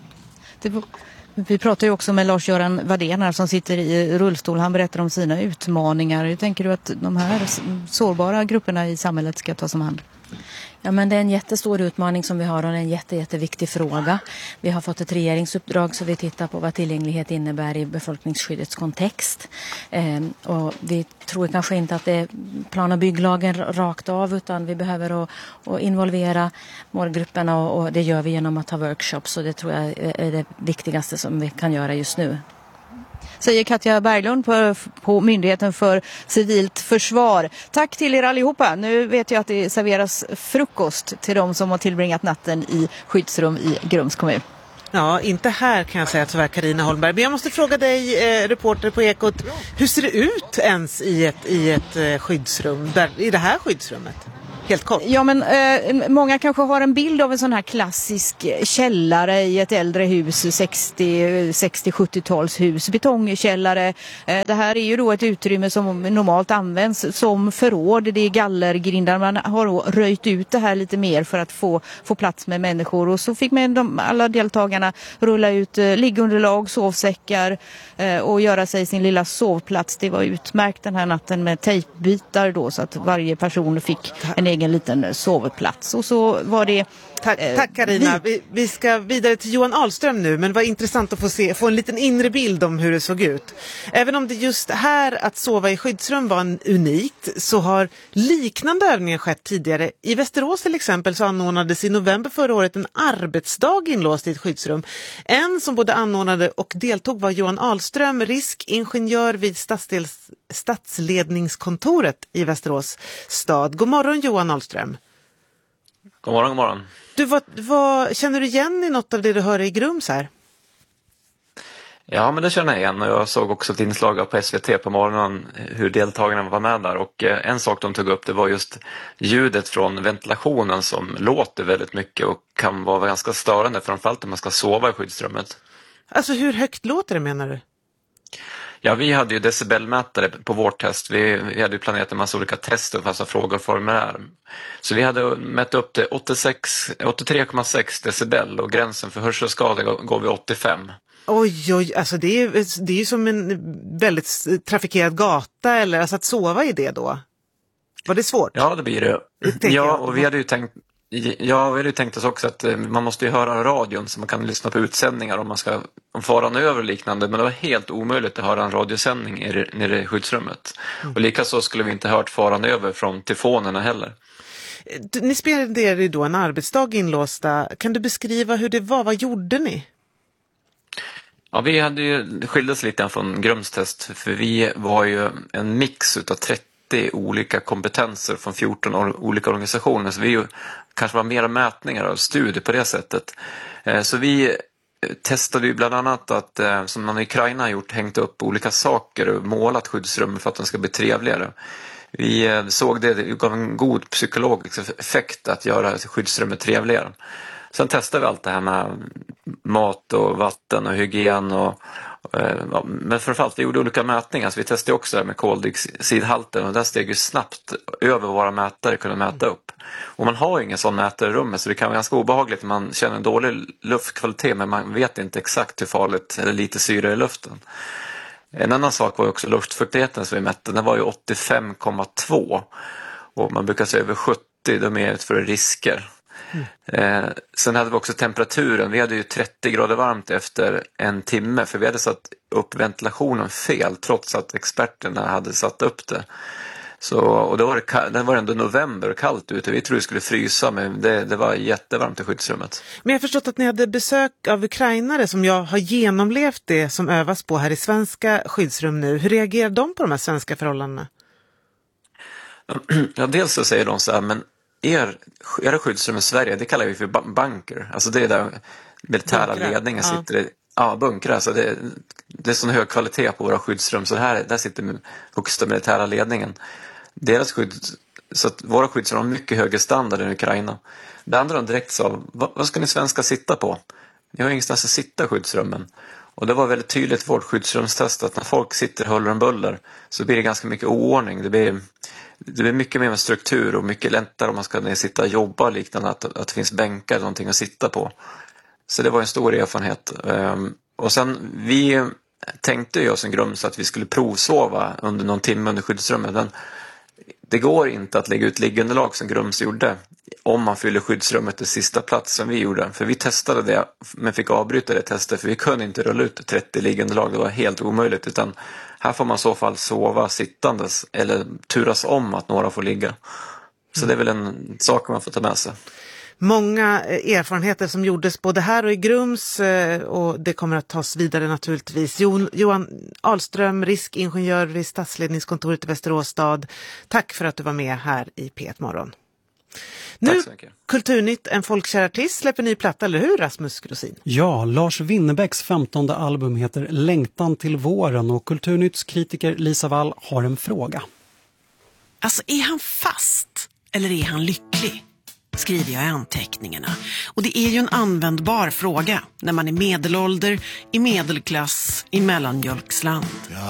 Speaker 14: Vi pratar ju också med Lars-Göran Wadén här som sitter i rullstol. Han berättar om sina utmaningar. Hur tänker du att de här sårbara grupperna i samhället ska tas om hand?
Speaker 19: Ja, men det är en jättestor utmaning som vi har och en jätteviktig fråga. Vi har fått ett regeringsuppdrag så vi tittar på vad tillgänglighet innebär i befolkningsskyddets kontext. Och vi tror kanske inte att det är plan- och bygglagen rakt av, utan vi behöver att involvera målgrupperna och det gör vi genom att ha workshops, och det tror jag är det viktigaste som vi kan göra just nu.
Speaker 14: Säger Katja Berglund på Myndigheten för civilt försvar. Tack till er allihopa. Nu vet jag att det serveras frukost till de som har tillbringat natten i skyddsrum i Grums kommun.
Speaker 2: Ja, inte här kan jag säga tyvärr, Carina Holmberg. Men jag måste fråga dig, reporter på Ekot, hur ser det ut ens i ett skyddsrum, i det här skyddsrummet? Helt kort.
Speaker 14: Ja, men många kanske har en bild av en sån här klassisk källare i ett äldre hus, 60-70-talshus, betongkällare. Det här är ju då ett utrymme som normalt används som förråd. Det är gallergrindar. Man har då röjt ut det här lite mer för att få plats med människor. Och så fick alla deltagarna rulla ut liggunderlag, sovsäckar och göra sig sin lilla sovplats. Det var utmärkt den här natten med tejpbitar då, så att varje person fick en egen liten sovplats. Och så var det...
Speaker 2: Tack Carina. Vi ska vidare till Johan Ahlström nu, men det var intressant att få en liten inre bild om hur det såg ut. Även om det just här att sova i skyddsrum var unikt, så har liknande övningar skett tidigare. I Västerås till exempel så anordnades i november förra året en arbetsdag inlåst i ett skyddsrum. En som både anordnade och deltog var Johan Ahlström, riskingenjör vid stadsledningskontoret i Västerås stad. God morgon Johan Ahlström.
Speaker 1: God morgon, god morgon.
Speaker 2: Vad känner du igen i något av det du hör i Grums här?
Speaker 1: Ja, men det känner jag igen, och jag såg också ett inslag på SVT på morgonen hur deltagarna var med där, och en sak de tog upp, det var just ljudet från ventilationen som låter väldigt mycket och kan vara ganska störande, framförallt om man ska sova i skyddsrummet.
Speaker 2: Alltså hur högt låter det, menar du?
Speaker 1: Ja, vi hade ju decibelmätare på vårt test. Vi hade ju planerat en massa olika tester, alltså frågor och formulär. Så vi hade mätt upp till 83,6 decibel, och gränsen för hörselskada går vid 85.
Speaker 2: Oj, alltså det är ju som en väldigt trafikerad gata, eller alltså att sova i det då. Var det svårt?
Speaker 1: Ja, det blir det. Ja, och vi hade ju tänkt oss också att man måste ju höra radion så man kan lyssna på utsändningar om faran över och liknande, men det var helt omöjligt att höra en radiosändning nere i skyddsrummet. Och likaså skulle vi inte hört faran över från telefonerna heller.
Speaker 2: Ni spelade ju då en arbetsdag inlåsta. Kan du beskriva hur det var? Vad gjorde ni?
Speaker 1: Ja, vi hade ju skildes lite från Grums test, för vi var ju en mix utav 30 olika kompetenser från 14 olika organisationer, så vi ju kanske var mera mätningar och studier på det sättet. Så vi testade ju bland annat att, som man i Ukraina har gjort, hängt upp olika saker och målat skyddsrum för att de ska bli trevligare. Vi såg det gav en god psykologisk effekt att göra skyddsrummet trevligare. Sen testade vi allt det här med mat och vatten och hygien men framförallt vi gjorde olika mätningar, så vi testade också det med koldioxidhalten, och där steg ju snabbt över våra mätare kunde mäta upp. Och man har ju ingen sån mätare i rummet, så det kan vara ganska obehagligt när man känner en dålig luftkvalitet, men man vet inte exakt hur farligt eller lite syre i luften. En annan sak var också luftfuktigheten som vi mätte, den var ju 85,2, och man brukar säga över 70, de är för risker. Sen hade vi också temperaturen. Vi hade ju 30 grader varmt efter en timme, för vi hade satt upp ventilationen fel trots att experterna hade satt upp det. Och då var det ändå november och kallt ute. Vi trodde det skulle frysa, men det var jättevarmt i skyddsrummet.
Speaker 2: Men jag har förstått att ni hade besök av ukrainare som jag har genomlevt det som övas på här i svenska skyddsrum nu. Hur reagerar de på de här svenska förhållandena?
Speaker 1: Ja, dels så säger de så här, men era skyddsrum i Sverige, det kallar vi för bunker. Alltså det är där militära ledningen sitter i. Ja, bunkrar. Alltså det är sån hög kvalitet på våra skyddsrum, så där sitter högsta militära ledningen. Så att våra skyddsrum har mycket högre standard än Ukraina. Det andra de direkt sa, vad ska ni svenskar sitta på? Ni har ingenstans att sitta i skyddsrummen. Och det var väldigt tydligt i vårt skyddsrumstest att när folk sitter huller om buller så blir det ganska mycket oordning. Det blir mycket mer med struktur och mycket lättare om man ska sitta och jobba liknande att det finns bänkar eller någonting att sitta på. Så det var en stor erfarenhet. Och sen vi tänkte ju oss en Grums att vi skulle provsova under någon timme under skyddsrummet. Men Det går inte att lägga ut liggunderlag som Grums gjorde om man fyller skyddsrummet till sista plats som vi gjorde. För vi testade det men fick avbryta det testet för vi kunde inte rulla ut 30 liggunderlag. Det var helt omöjligt, utan här får man i så fall sova sittandes eller turas om att några får ligga. Så det är väl en sak man får ta med sig.
Speaker 2: Många erfarenheter som gjordes både här och i Grums, och det kommer att tas vidare naturligtvis. Johan Ahlström, riskingenjör vid stadsledningskontoret i Västerås stad. Tack för att du var med här i P1 Morgon. Nu, Kulturnytt, en folkkär artist släpper ny platta, eller hur Rasmus Grosin?
Speaker 6: Ja, Lars Winnerbäcks 15:e album heter Längtan till våren och Kulturnytts kritiker Lisa Wall har en fråga.
Speaker 20: Alltså, är han fast eller är han lycklig? Skriver jag i anteckningarna. Och det är ju en användbar fråga när man är medelålder, i medelklass, i mellanmjölksland.